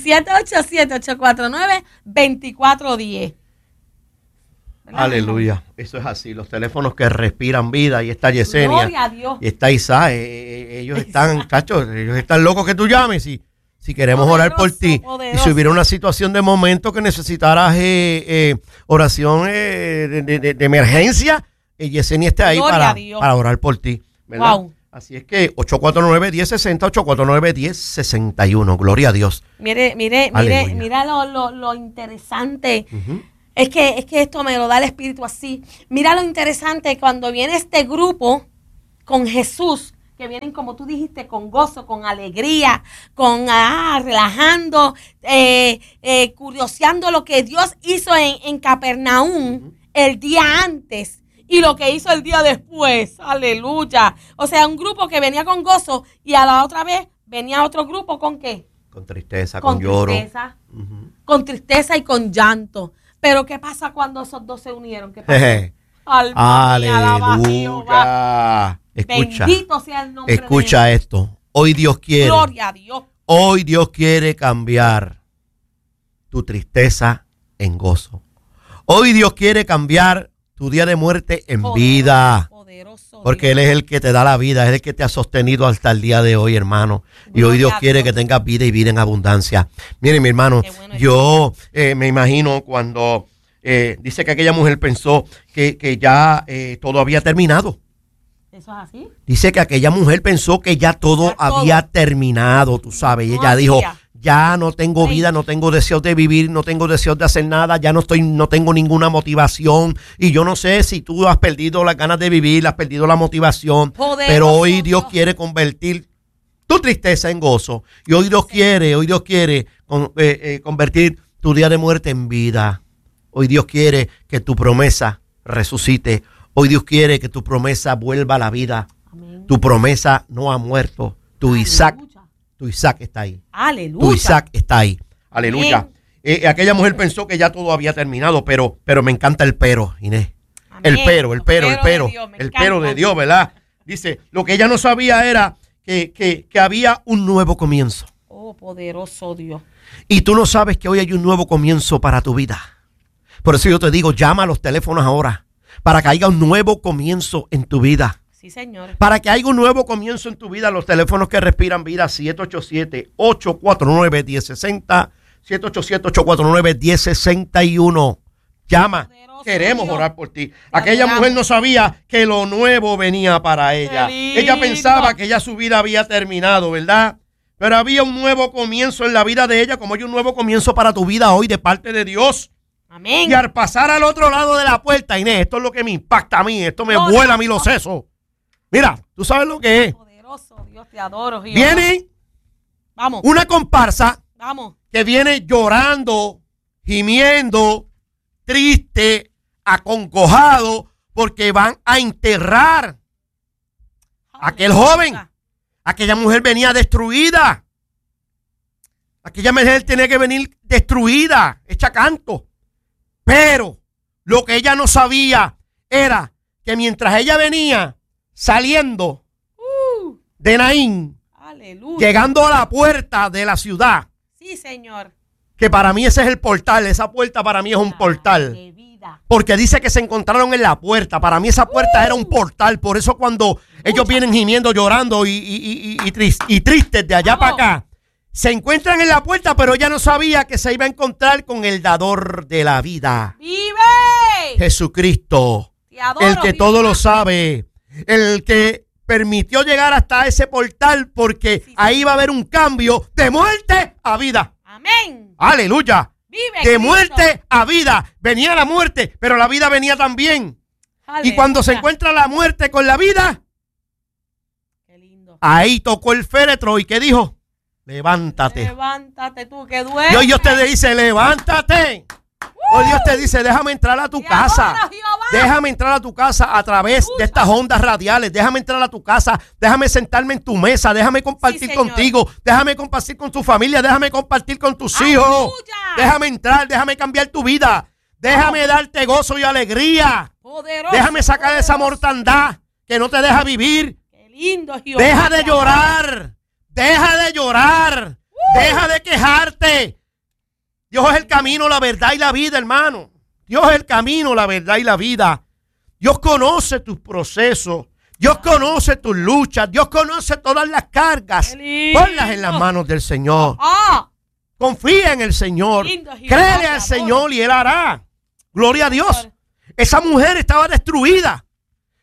787-849-2410. Aleluya. Eso es así. Los teléfonos que respiran vida. Y está Yesenia. Gloria a Dios. Y está Isa. Ellos están, chachos, ellos están locos que tú llames. Si queremos orar por ti. Poderoso. Y si hubiera una situación de momento que necesitaras oración de emergencia, Yesenia está ahí para orar por ti, ¿verdad? Wow. Así es que 849-1060, 849-1061. Gloria a Dios. Mira lo interesante. Ujú. Es que esto me lo da el Espíritu así. Mira lo interesante cuando viene este grupo con Jesús, que vienen, como tú dijiste, con gozo, con alegría, con relajando, curioseando lo que Dios hizo en Capernaum el día antes y lo que hizo el día después. Aleluya. O sea, un grupo que venía con gozo y a la otra vez venía otro grupo ¿con qué? Con tristeza, con lloro. Tristeza, Ujú. con tristeza y con llanto. Pero ¿qué pasa cuando esos dos se unieron? ¿Qué pasó? Alma mía, alaba a Jehová. Aleluya. Escucha, Bendito sea el nombre escucha de esto. Hoy Dios quiere, Gloria a Dios. hoy Dios quiere cambiar tu tristeza en gozo. Hoy Dios quiere cambiar tu día de muerte en vida. Poderoso Porque Dios. Él es el que te da la vida, es el que te ha sostenido hasta el día de hoy, hermano. Y hoy Gloria Dios a quiere Dios. que tengas vida y vida en abundancia. Mire, mi hermano, Qué bueno yo me imagino cuando dice que aquella mujer pensó que ya todo había terminado. ¿Eso es así? Dice que aquella mujer pensó que ya todo Ya todo. había terminado, tú sabes. Y No ella dijo, había. ya no tengo Sí. vida, no tengo deseos de vivir, no tengo deseos de hacer nada, ya no tengo ninguna motivación. Y yo no sé si tú has perdido las ganas de vivir, has perdido la motivación. Poderoso Pero hoy Dios Dios. quiere convertir tu tristeza en gozo. Y hoy Dios quiere convertir tu día de muerte en vida. Hoy Dios quiere que tu promesa resucite. Hoy Dios quiere que tu promesa vuelva a la vida. Amén. Tu promesa no ha muerto. Tu Isaac está ahí. Aleluya. Tu Isaac está ahí. Aleluya. Amén. Aquella mujer pensó que ya todo había terminado, pero me encanta el pero, Inés. Amén. El pero. Los peros de Dios, me El encanta. pero de Dios, ¿verdad? Dice, lo que ella no sabía era que había un nuevo comienzo. Oh, poderoso Dios. Y tú no sabes que hoy hay un nuevo comienzo para tu vida. Por eso yo te digo, llama a los teléfonos ahora, para que haya un nuevo comienzo en tu vida. Sí, Señor. Para que haya un nuevo comienzo en tu vida, los teléfonos que respiran vida, 787-849-1060, 787-849-1061. Llama, Poderoso queremos Dios. orar por ti. Aquella adoramos. mujer no sabía que lo nuevo venía para ella. Qué Ella lindo. pensaba que ya su vida había terminado, ¿verdad? Pero había un nuevo comienzo en la vida de ella, como hay un nuevo comienzo para tu vida hoy de parte de Dios. Amén. Y al pasar al otro lado de la puerta, Inés, esto es lo que me impacta a mí, esto me Gloria vuela a a mí los Dios. sesos. Mira, tú sabes lo que es. Poderoso Dios, te adoro, Jehová. Viene Vamos, una comparsa vamos. que viene llorando, gimiendo, triste, aconcojado, porque van a enterrar a aquel joven. Aquella mujer venía destruida. Aquella mujer tenía que venir destruida, hecha canto. Pero lo que ella no sabía era que mientras ella venía saliendo de Naín, Aleluya. llegando a la puerta de la ciudad, Sí, Señor. que para mí ese es el portal, esa puerta para mí es un portal. Qué vida. Porque dice que se encontraron en la puerta. Para mí esa puerta era un portal. Por eso cuando ellos vienen gimiendo, llorando y tristes de allá para acá, se encuentran en la puerta, pero ella no sabía que se iba a encontrar con el dador de la vida, ¡Vive! Jesucristo, Te adoro, el que Jehová. todo lo sabe, el que permitió llegar hasta ese portal, porque Sí, ahí va a haber un cambio de muerte a vida. Amén. Aleluya. Vive. De Cristo. muerte a vida. Venía la muerte, pero la vida venía también. Y cuando se Aleluya. encuentra la muerte con la vida, Qué lindo. ahí tocó el féretro y ¿qué dijo? Levántate. Levántate tú que duermes. Y hoy Dios te dice, levántate. Hoy Dios te dice, déjame entrar a tu Te casa. adoro, Jehová. Déjame entrar a tu casa a través de estas ondas radiales. Déjame entrar a tu casa. Déjame sentarme en tu mesa. Déjame compartir Señor. contigo. Déjame compartir con tu familia. Déjame compartir con tus hijos. Aleluya. Déjame entrar. Déjame cambiar tu vida. Déjame darte gozo y alegría. Poderoso, Déjame sacar esa poderoso. mortandad que no te deja vivir. Qué lindo, Jehová. Deja de Te adoro. llorar. Deja de llorar. Deja de quejarte. Dios es el camino, la verdad y la vida, hermano. Dios es el camino, la verdad y la vida. Dios conoce tus procesos. Dios conoce tus luchas. Dios conoce todas las cargas. Qué lindo. Ponlas en las manos del Señor. Ah, Confía en el Señor. Lindo, Jehová, Créele te al adoro. Señor y Él hará. Gloria a Dios. Señor. Esa mujer estaba destruida.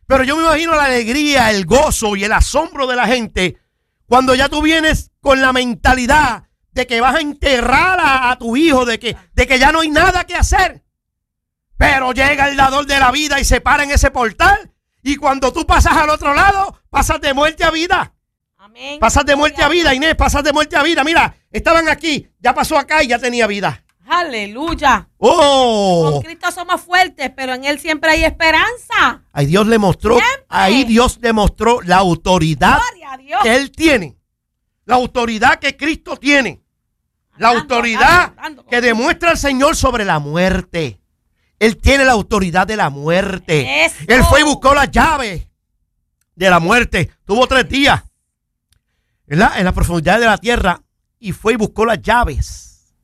Pero yo me imagino la alegría, el gozo y el asombro de la gente cuando ya tú vienes con la mentalidad de que vas a enterrar a tu hijo, de que ya no hay nada que hacer. Pero llega el dador de la vida y se para en ese portal. Y cuando tú pasas al otro lado, pasas de muerte a vida. Amén. Pasas de muerte a vida, Inés, pasas de muerte a vida. Mira, estaban aquí, ya pasó acá y ya tenía vida. Aleluya. ¡Oh! Con Cristo somos fuertes, pero en Él siempre hay esperanza. Ahí Dios le mostró, ahí Dios demostró la autoridad que Él tiene. La autoridad que Cristo tiene. La autoridad que demuestra el Señor sobre la muerte. Él tiene la autoridad de la muerte. Eso. Él fue y buscó las llaves de la muerte. Tuvo 3 días, ¿verdad?, en la profundidad de la tierra y fue y buscó las llaves.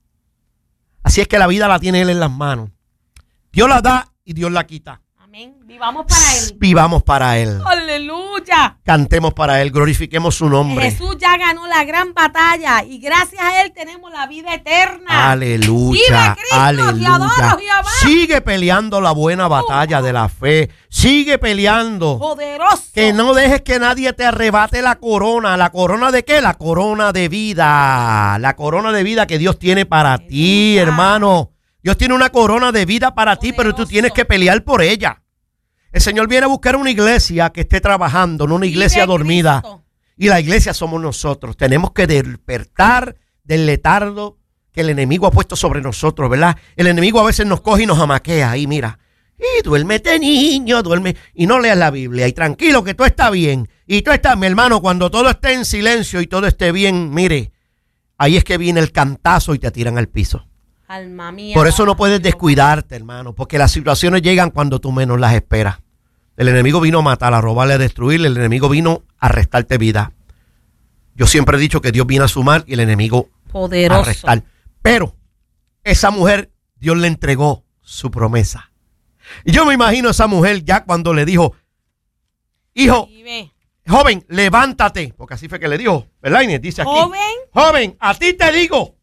Así es que la vida la tiene Él en las manos. Dios la da y Dios la quita. Amén. Vivamos para Él. Vivamos para Él. Aleluya. Cantemos para Él, glorifiquemos su nombre. Jesús ya ganó la gran batalla y gracias a Él tenemos la vida eterna. Aleluya. ¡Viva Cristo! Aleluya. Te adoro, Jehová. Sigue peleando la buena batalla de la fe. Sigue peleando. Poderoso. Que no dejes que nadie te arrebate la corona. ¿La corona de qué? La corona de vida. La corona de vida que Dios tiene para ti, hermano. Dios tiene una corona de vida para ti, pero tú tienes que pelear por ella. El Señor viene a buscar una iglesia que esté trabajando, no una iglesia dormida. Y la iglesia somos nosotros. Tenemos que despertar del letardo que el enemigo ha puesto sobre nosotros, ¿verdad? El enemigo a veces nos coge y nos amaquea. Ahí, mira. Y duérmete, niño, duerme. Y no leas la Biblia. Y tranquilo, que todo está bien. Y todo está, mi hermano, cuando todo esté en silencio y todo esté bien, mire, ahí es que viene el cantazo y te tiran al piso. Alma mía. Por eso no puedes descuidarte, hermano, porque las situaciones llegan cuando tú menos las esperas. El enemigo vino a matar, a robarle, a destruirle. El enemigo vino a restarte vida. Yo siempre he dicho que Dios viene a sumar y el enemigo poderoso. A restar. Pero esa mujer, Dios le entregó su promesa. Y yo me imagino a esa mujer ya cuando le dijo, hijo, joven, levántate. Porque así fue que le dijo, ¿verdad, Inés? Dice aquí. Joven, a ti te digo,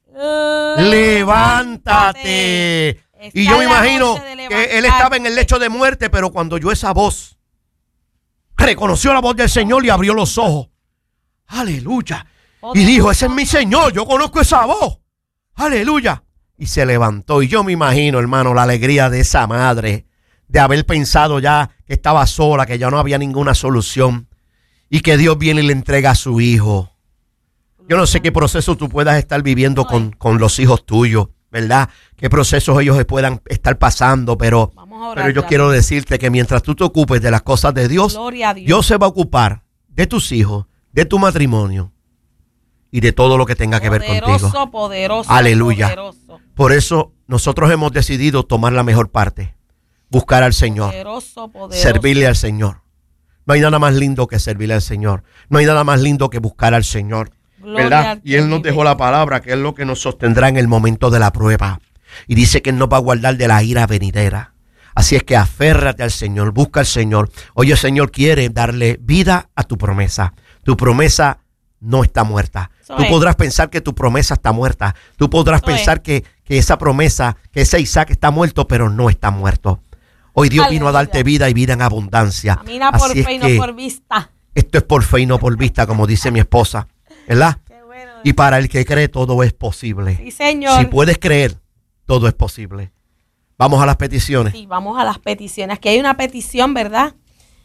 levántate. Y yo me imagino que él estaba en el lecho de muerte, pero cuando oyó esa voz, reconoció la voz del Señor y abrió los ojos. Aleluya. Y dijo, ese es mi Señor, yo conozco esa voz. Aleluya. Y se levantó. Y yo me imagino, hermano, la alegría de esa madre, de haber pensado ya que estaba sola, que ya no había ninguna solución. Y que Dios viene y le entrega a su hijo. Yo no sé qué proceso tú puedas estar viviendo con los hijos tuyos, ¿verdad? Qué procesos ellos puedan estar pasando, pero yo quiero decirte que mientras tú te ocupes de las cosas de Dios, Dios se va a ocupar de tus hijos, de tu matrimonio y de todo lo que tenga que ver contigo. Poderoso, aleluya. Poderoso. Por eso nosotros hemos decidido tomar la mejor parte, buscar al Señor, poderoso. Servirle al Señor. No hay nada más lindo que servirle al Señor. No hay nada más lindo que buscar al Señor. ¿Verdad? Y Él nos dejó la palabra, que es lo que nos sostendrá en el momento de la prueba. Y dice que Él nos va a guardar de la ira venidera. Así es que aférrate al Señor, busca al Señor. Hoy el Señor quiere darle vida a tu promesa. Tu promesa no está muerta. Tú podrás pensar que tu promesa está muerta. Tú podrás pensar que esa promesa, que ese Isaac está muerto, pero no está muerto. Hoy Dios vino a darte vida y vida en abundancia. Camina por fe y no por vista. Esto es por fe y no por vista, como dice mi esposa. ¿Verdad? Bueno, y para el que cree todo es posible. Sí, Señor. Si puedes creer, todo es posible. Vamos a las peticiones. Sí, vamos a las peticiones. Aquí hay una petición, ¿verdad?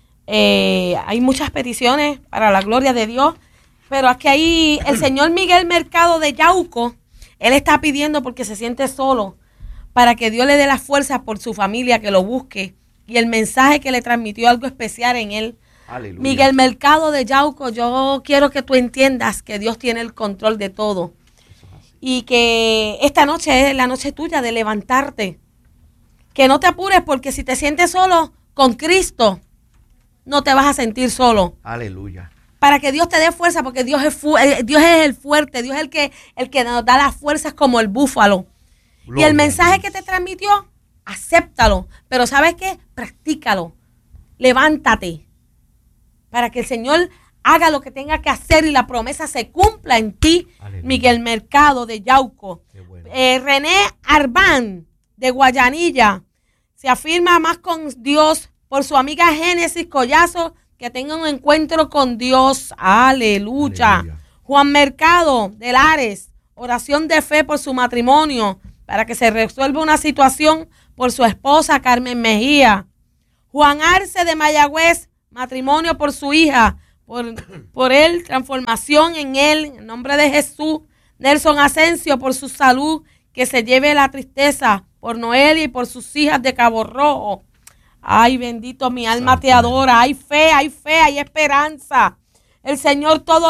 Hay muchas peticiones para la gloria de Dios. Pero aquí hay el señor Miguel Mercado de Yauco. Él está pidiendo porque se siente solo, para que Dios le dé la fuerza por su familia, que lo busque. Y el mensaje que le transmitió algo especial en él. Aleluya. Miguel Mercado de Yauco, yo quiero que tú entiendas que Dios tiene el control de todo. Y que esta noche es la noche tuya de levantarte. Que no te apures, porque si te sientes solo con Cristo, no te vas a sentir solo. Aleluya. Para que Dios te dé fuerza, porque Dios es el fuerte, Dios es el que nos da las fuerzas como el búfalo. Gloria. Y el mensaje que te transmitió, acéptalo. Pero ¿sabes qué? Practícalo. Levántate. Para que el Señor haga lo que tenga que hacer y la promesa se cumpla en ti. Aleluya. Miguel Mercado de Yauco. Bueno. René Arbán de Guayanilla. Se afirma más con Dios por su amiga Génesis Collazo, que tenga un encuentro con Dios. Aleluya. Aleluya. Juan Mercado de Lares, oración de fe por su matrimonio, para que se resuelva una situación por su esposa Carmen Mejía. Juan Arce de Mayagüez, matrimonio por su hija, por él, transformación en él, en nombre de Jesús. Nelson Asensio, por su salud, que se lleve la tristeza, por Noelia y por sus hijas de Cabo Rojo. Ay, bendito, mi alma te adora. Hay fe, hay esperanza. El Señor todo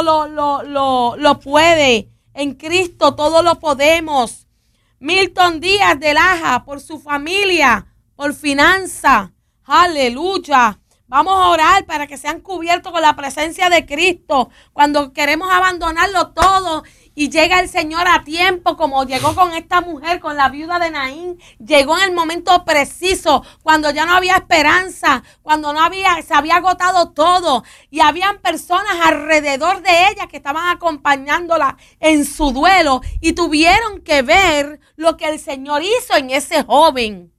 lo puede. En Cristo todo lo podemos. Milton Díaz de Laja, por su familia, por finanza. Aleluya. Vamos a orar para que sean cubiertos con la presencia de Cristo. Cuando queremos abandonarlo todo y llega el Señor a tiempo, como llegó con esta mujer, con la viuda de Naín, llegó en el momento preciso, cuando ya no había esperanza, cuando se había agotado todo y habían personas alrededor de ella que estaban acompañándola en su duelo y tuvieron que ver lo que el Señor hizo en ese joven.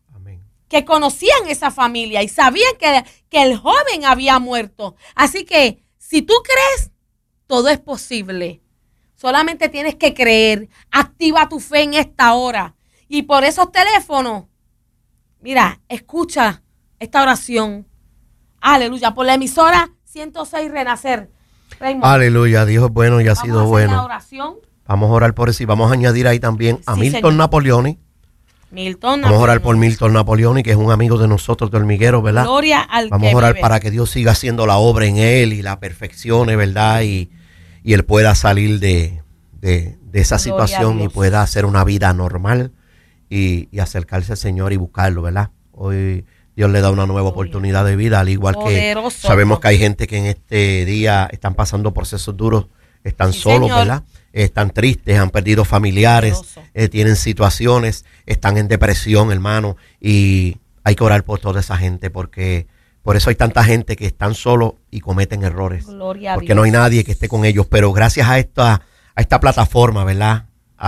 Que conocían esa familia y sabían que el joven había muerto. Así que si tú crees, todo es posible. Solamente tienes que creer. Activa tu fe en esta hora. Y por esos teléfonos, mira, escucha esta oración. Aleluya. Por la emisora 106 Renacer. Raymond, aleluya. Dios es bueno y ha sido bueno. La oración. Vamos a orar por eso y vamos a añadir ahí también a Milton Napoleoni. Vamos a orar por Milton Napoleoni, que es un amigo de nosotros de Hormiguero, ¿verdad? Gloria al Vamos a orar para que Dios siga haciendo la obra en él y la perfeccione, ¿verdad? Y él pueda salir de esa situación y pueda hacer una vida normal y acercarse al Señor y buscarlo, ¿verdad? Hoy Dios le da una nueva oportunidad de vida, al igual que sabemos que hay gente que en este día están pasando procesos duros, están solos, Señor, ¿verdad? Están tristes, han perdido familiares, tienen situaciones, están en depresión, hermano, y hay que orar por toda esa gente, porque por eso hay tanta gente que están solos y cometen errores, porque no hay nadie que esté con ellos, pero gracias a esta plataforma, ¿verdad?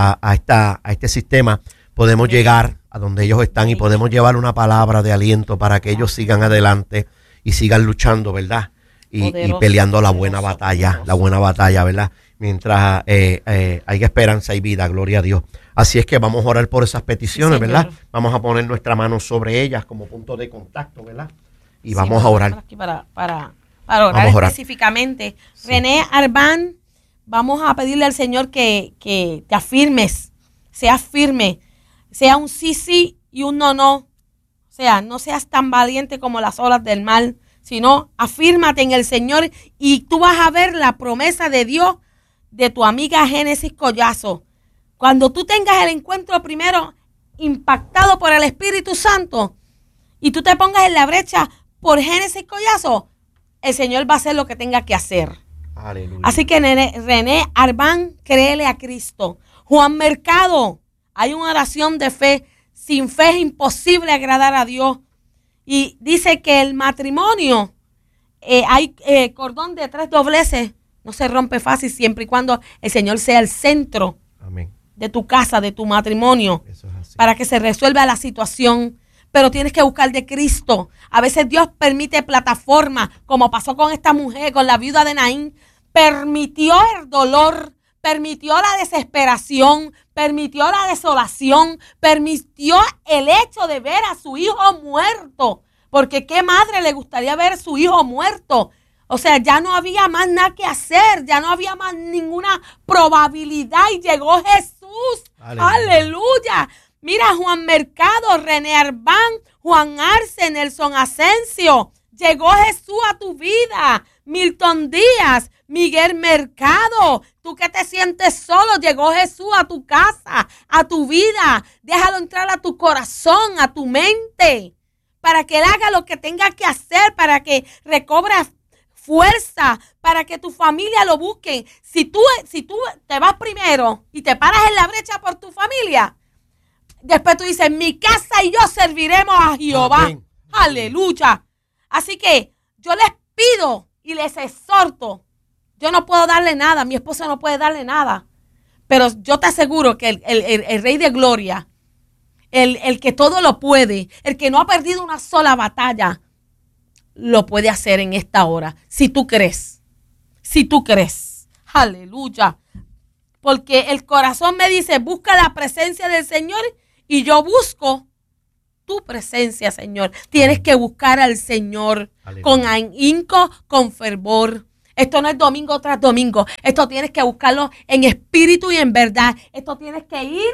A este sistema, podemos llegar a donde ellos están y podemos llevar una palabra de aliento para que ellos sigan adelante y sigan luchando, ¿verdad? Y peleando la buena batalla, ¿verdad? Mientras hay esperanza y vida, gloria a Dios. Así es que vamos a orar por esas peticiones, sí, ¿verdad? Vamos a poner nuestra mano sobre ellas como punto de contacto, ¿verdad? Y vamos a orar. Aquí para orar específicamente. Sí. René Arbán, vamos a pedirle al Señor que te afirmes, seas firme, sea un sí y un no. O sea, no seas tan valiente como las olas del mar, sino afírmate en el Señor y tú vas a ver la promesa de Dios de tu amiga Génesis Collazo. Cuando tú tengas el encuentro primero impactado por el Espíritu Santo y tú te pongas en la brecha por Génesis Collazo, el Señor va a hacer lo que tenga que hacer. Aleluya. Así que René Arbán, créele a Cristo. Juan Mercado, hay una oración de fe. Sin fe es imposible agradar a Dios. Y dice que el matrimonio, hay cordón de 3 dobleces, no se rompe fácil siempre y cuando el Señor sea el centro. Amén. De tu casa, de tu matrimonio, eso es así, para que se resuelva la situación. Pero tienes que buscar de Cristo. A veces Dios permite plataformas, como pasó con esta mujer, con la viuda de Naín. Permitió el dolor, permitió la desesperación, permitió la desolación, permitió el hecho de ver a su hijo muerto. Porque ¿qué madre le gustaría ver a su hijo muerto? O sea, ya no había más nada que hacer, ya no había más ninguna probabilidad y llegó Jesús. Aleluya. Aleluya. Mira, Juan Mercado, René Arbán, Juan Arce, Nelson Asensio. Llegó Jesús a tu vida. Milton Díaz, Miguel Mercado. Tú que te sientes solo, llegó Jesús a tu casa, a tu vida. Déjalo entrar a tu corazón, a tu mente, para que él haga lo que tenga que hacer, para que recobre fuerza, para que tu familia lo busque. Si tú te vas primero y te paras en la brecha por tu familia, después tú dices, mi casa y yo serviremos a Jehová. Amén. Aleluya. Así que yo les pido y les exhorto. Yo no puedo darle nada, mi esposa no puede darle nada. Pero yo te aseguro que el Rey de Gloria, el que todo lo puede, el que no ha perdido una sola batalla, lo puede hacer en esta hora. Si tú crees. Aleluya. Porque el corazón me dice, busca la presencia del Señor y yo busco tu presencia, Señor. Tienes que buscar al Señor. Aleluya. Con ahínco, con fervor. Esto no es domingo tras domingo. Esto tienes que buscarlo en espíritu y en verdad. Esto tienes que ir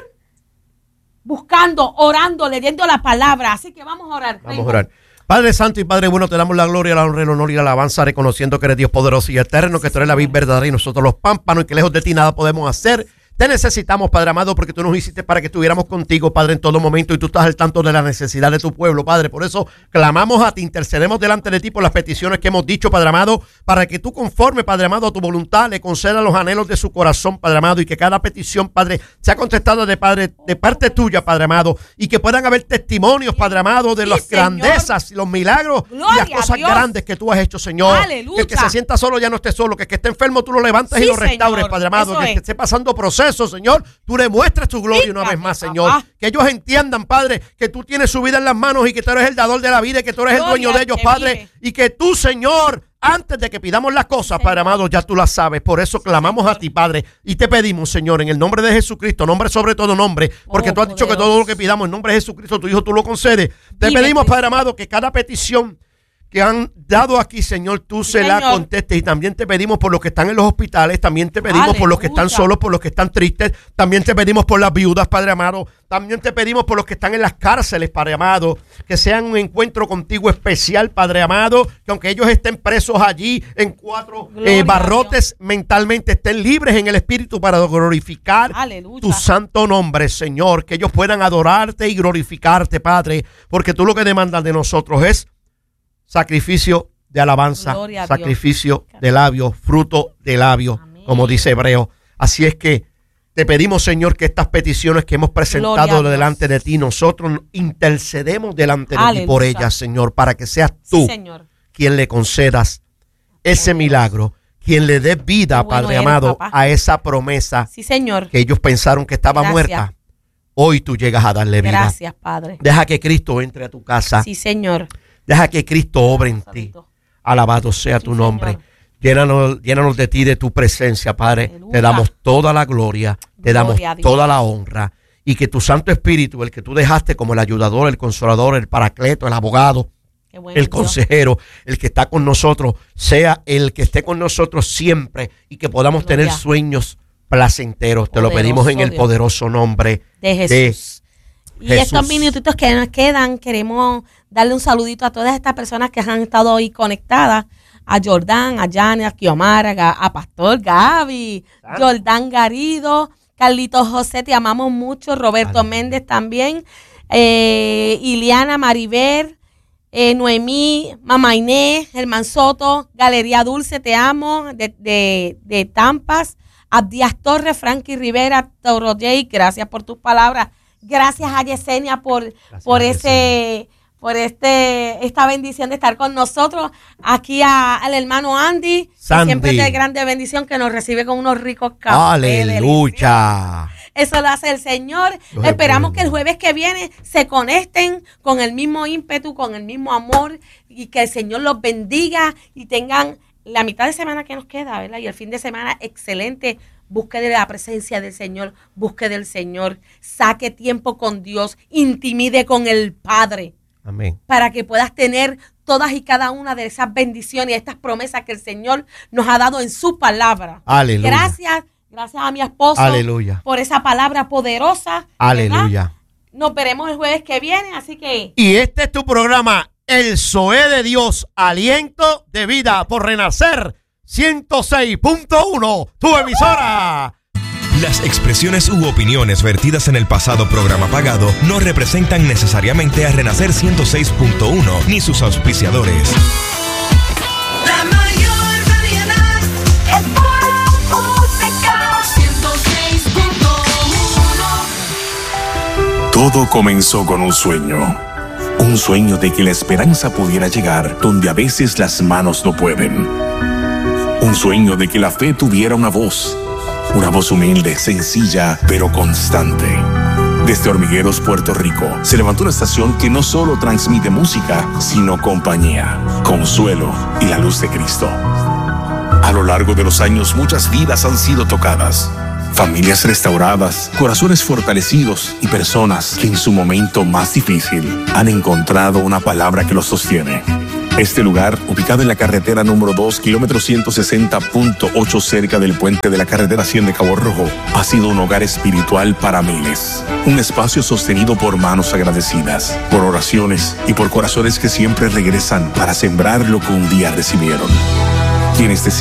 buscando, orando, leyendo la palabra. Así que vamos a orar. Vamos a orar. Padre Santo y Padre Bueno, te damos la gloria, la honra, el honor y la alabanza, reconociendo que eres Dios poderoso y eterno, que tú eres la vid verdadera y nosotros los pámpanos, y que lejos de ti nada podemos hacer. Te necesitamos, Padre amado, porque tú nos hiciste para que estuviéramos contigo, Padre, en todo momento, y tú estás al tanto de la necesidad de tu pueblo, Padre. Por eso clamamos a ti, intercedemos delante de ti por las peticiones que hemos dicho, Padre amado, para que tú, conforme, Padre amado, a tu voluntad, le concedas los anhelos de su corazón, Padre amado, y que cada petición, Padre, sea contestada de parte tuya, Padre amado, y que puedan haber testimonios, Padre amado, de las grandezas y los milagros y las cosas grandes que tú has hecho, Señor. Aleluya. Que el que se sienta solo ya no esté solo, que el que esté enfermo tú lo levantas y lo restaures, Padre amado, que el que esté pasando procesos, Señor, tú le muestras tu gloria una vez más, Señor. Que ellos entiendan, Padre, que tú tienes su vida en las manos y que tú eres el dador de la vida y que tú eres el dueño de ellos, Padre. Y que tú, Señor, antes de que pidamos las cosas, Padre amado, ya tú las sabes. Por eso clamamos a ti, Padre, y te pedimos, Señor, en el nombre de Jesucristo, nombre sobre todo nombre, porque tú has dicho que todo lo que pidamos en nombre de Jesucristo, tu Hijo, tú lo concedes. Te pedimos, Padre amado, que cada petición que han dado aquí, Señor, tú se la contestes. Y también te pedimos por los que están en los hospitales, también te pedimos por los que están solos, por los que están tristes, también te pedimos por las viudas, Padre amado, también te pedimos por los que están en las cárceles, Padre amado, que sean un encuentro contigo especial, Padre amado, que aunque ellos estén presos allí en 4 barrotes, mentalmente estén libres en el espíritu para glorificar tu santo nombre, Señor, que ellos puedan adorarte y glorificarte, Padre, porque tú lo que demandas de nosotros es sacrificio de alabanza, sacrificio de labios, fruto de labios, como dice Hebreo. Así es que te pedimos, Señor, que estas peticiones que hemos presentado delante de ti, nosotros intercedemos delante de ti por ellas, Señor, para que seas tú quien le concedas ese milagro, quien le dé vida, Padre amado, a esa promesa que ellos pensaron que estaba muerta. Hoy tú llegas a darle vida. Gracias, Padre. Deja que Cristo entre a tu casa. Sí, Señor. Deja que Cristo obre en ti. Alabado sea tu nombre. Llénanos de ti, de tu presencia, Padre. Aleluya. Te damos toda la gloria, te damos toda la honra. Y que tu Santo Espíritu, el que tú dejaste como el ayudador, el consolador, el paracleto, el abogado, el consejero, el que está con nosotros, sea el que esté con nosotros siempre y que podamos tener sueños placenteros. Te lo pedimos en el poderoso nombre de Jesús. Y estos minutitos que nos quedan, queremos darle un saludito a todas estas personas que han estado hoy conectadas. A Jordán, a Janet, a Kiomara, a Pastor Gaby, Jordán Garido, Carlitos José, te amamos mucho. Roberto Méndez también. Iliana Maribel, Noemí, Mamá Inés, Germán Soto, Galería Dulce, te amo, de Tampas. Abdías Torres, Frankie Rivera, Toro J, gracias por tus palabras. Gracias a Yesenia por esta bendición de estar con nosotros. Aquí al hermano Andy, que siempre es de grande bendición, que nos recibe con unos ricos cafés. Aleluya. Eso lo hace el Señor. Esperamos que el jueves que viene se conecten con el mismo ímpetu, con el mismo amor, y que el Señor los bendiga y tengan la mitad de semana que nos queda, ¿verdad? Y el fin de semana excelente. Busque de la presencia del Señor, busque del Señor, saque tiempo con Dios, intimide con el Padre. Amén. Para que puedas tener todas y cada una de esas bendiciones y estas promesas que el Señor nos ha dado en su palabra. Aleluya. Gracias a mi esposo. Aleluya. Por esa palabra poderosa. Aleluya. ¿Verdad? Nos veremos el jueves que viene, así que... Y este es tu programa, El Zoé de Dios, Aliento de Vida por Renacer 106.1, tu emisora. Las expresiones u opiniones vertidas en el pasado programa pagado no representan necesariamente a Renacer 106.1 ni sus auspiciadores. La mayor variedad es pura música. 106.1. Todo comenzó con un sueño. Un sueño de que la esperanza pudiera llegar donde a veces las manos no pueden. Un sueño de que la fe tuviera una voz humilde, sencilla, pero constante. Desde Hormigueros, Puerto Rico, se levantó una estación que no solo transmite música, sino compañía, consuelo y la luz de Cristo. A lo largo de los años, muchas vidas han sido tocadas, familias restauradas, corazones fortalecidos y personas que en su momento más difícil han encontrado una palabra que los sostiene. Este lugar, ubicado en la carretera número 2, kilómetro 160.8, cerca del puente de la carretera 100 de Cabo Rojo, ha sido un hogar espiritual para miles. Un espacio sostenido por manos agradecidas, por oraciones y por corazones que siempre regresan para sembrar lo que un día recibieron. Quienes desean